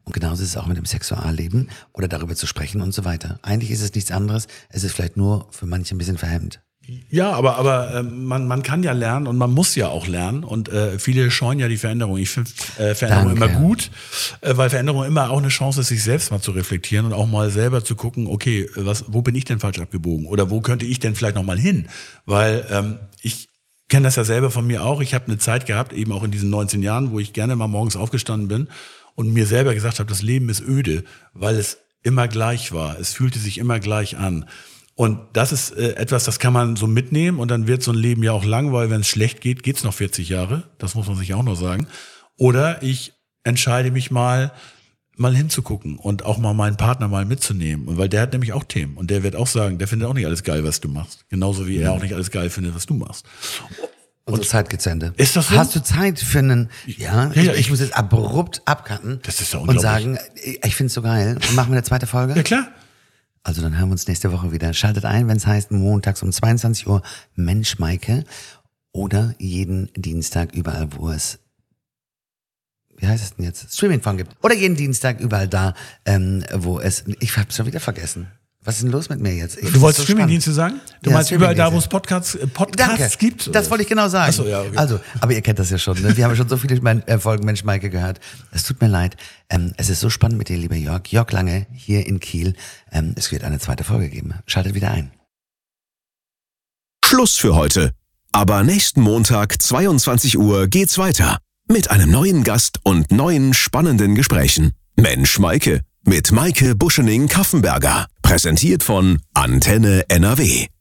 Und genauso ist es auch mit dem Sexualleben oder darüber zu sprechen und so weiter. Eigentlich ist es nichts anderes, es ist vielleicht nur für manche ein bisschen verhemmt. Ja, aber, aber äh, man, man kann ja lernen und man muss ja auch lernen und äh, viele scheuen ja die Veränderung. Ich finde äh, Veränderung Danke. immer gut, äh, weil Veränderung immer auch eine Chance ist, sich selbst mal zu reflektieren und auch mal selber zu gucken, okay, was, wo bin ich denn falsch abgebogen oder wo könnte ich denn vielleicht noch mal hin? Weil ähm, ich kenne das ja selber von mir auch. Ich habe eine Zeit gehabt, eben auch in diesen neunzehn Jahren, wo ich gerne mal morgens aufgestanden bin und mir selber gesagt habe, das Leben ist öde, weil es immer gleich war. Es fühlte sich immer gleich an. Und das ist äh, etwas, das kann man so mitnehmen und dann wird so ein Leben ja auch lang, weil wenn es schlecht geht, geht's noch vierzig Jahre. Das muss man sich auch noch sagen. Oder ich entscheide mich mal, mal hinzugucken und auch mal meinen Partner mal mitzunehmen. Und weil der hat nämlich auch Themen und der wird auch sagen, der findet auch nicht alles geil, was du machst. Genauso wie er auch nicht alles geil findet, was du machst. Unsere Zeit geht zu Ende. Ist das so? Hast du Zeit für einen, ja, Ja, ja, ich, ich- ich muss jetzt abrupt abcutten Das ist ja und unglaublich. sagen, ich finde es so geil. Machen wir eine zweite Folge? Ja, klar. Also dann hören wir uns nächste Woche wieder. Schaltet ein, wenn es heißt, montags um zweiundzwanzig Uhr Mensch Maike oder jeden Dienstag überall, wo es, wie heißt es denn jetzt, Streaming-Form gibt. Oder jeden Dienstag überall da, ähm, wo es, ich hab's schon wieder vergessen. Was ist denn los mit mir jetzt? Ich Du wolltest so Streamingdienste sagen? Du Ja, meinst überall da, wo es Streamingdienste. Podcasts, äh, Podcasts Danke. gibt? Das wollte ich genau sagen. Ach so, ja, okay. Also, aber ihr kennt das ja schon. Ne? Wir haben ja schon so viele Men- äh, Folgen Mensch Maike gehört. Es tut mir leid. Ähm, es ist so spannend mit dir, lieber Jörg. Jörg Lange hier in Kiel. Ähm, es wird eine zweite Folge geben. Schaltet wieder ein. Schluss für heute. Aber nächsten Montag, zweiundzwanzig Uhr, geht's weiter. Mit einem neuen Gast und neuen spannenden Gesprächen. Mensch Maike. Mit Maike Buschening-Kaffenberger. Präsentiert von Antenne N R W.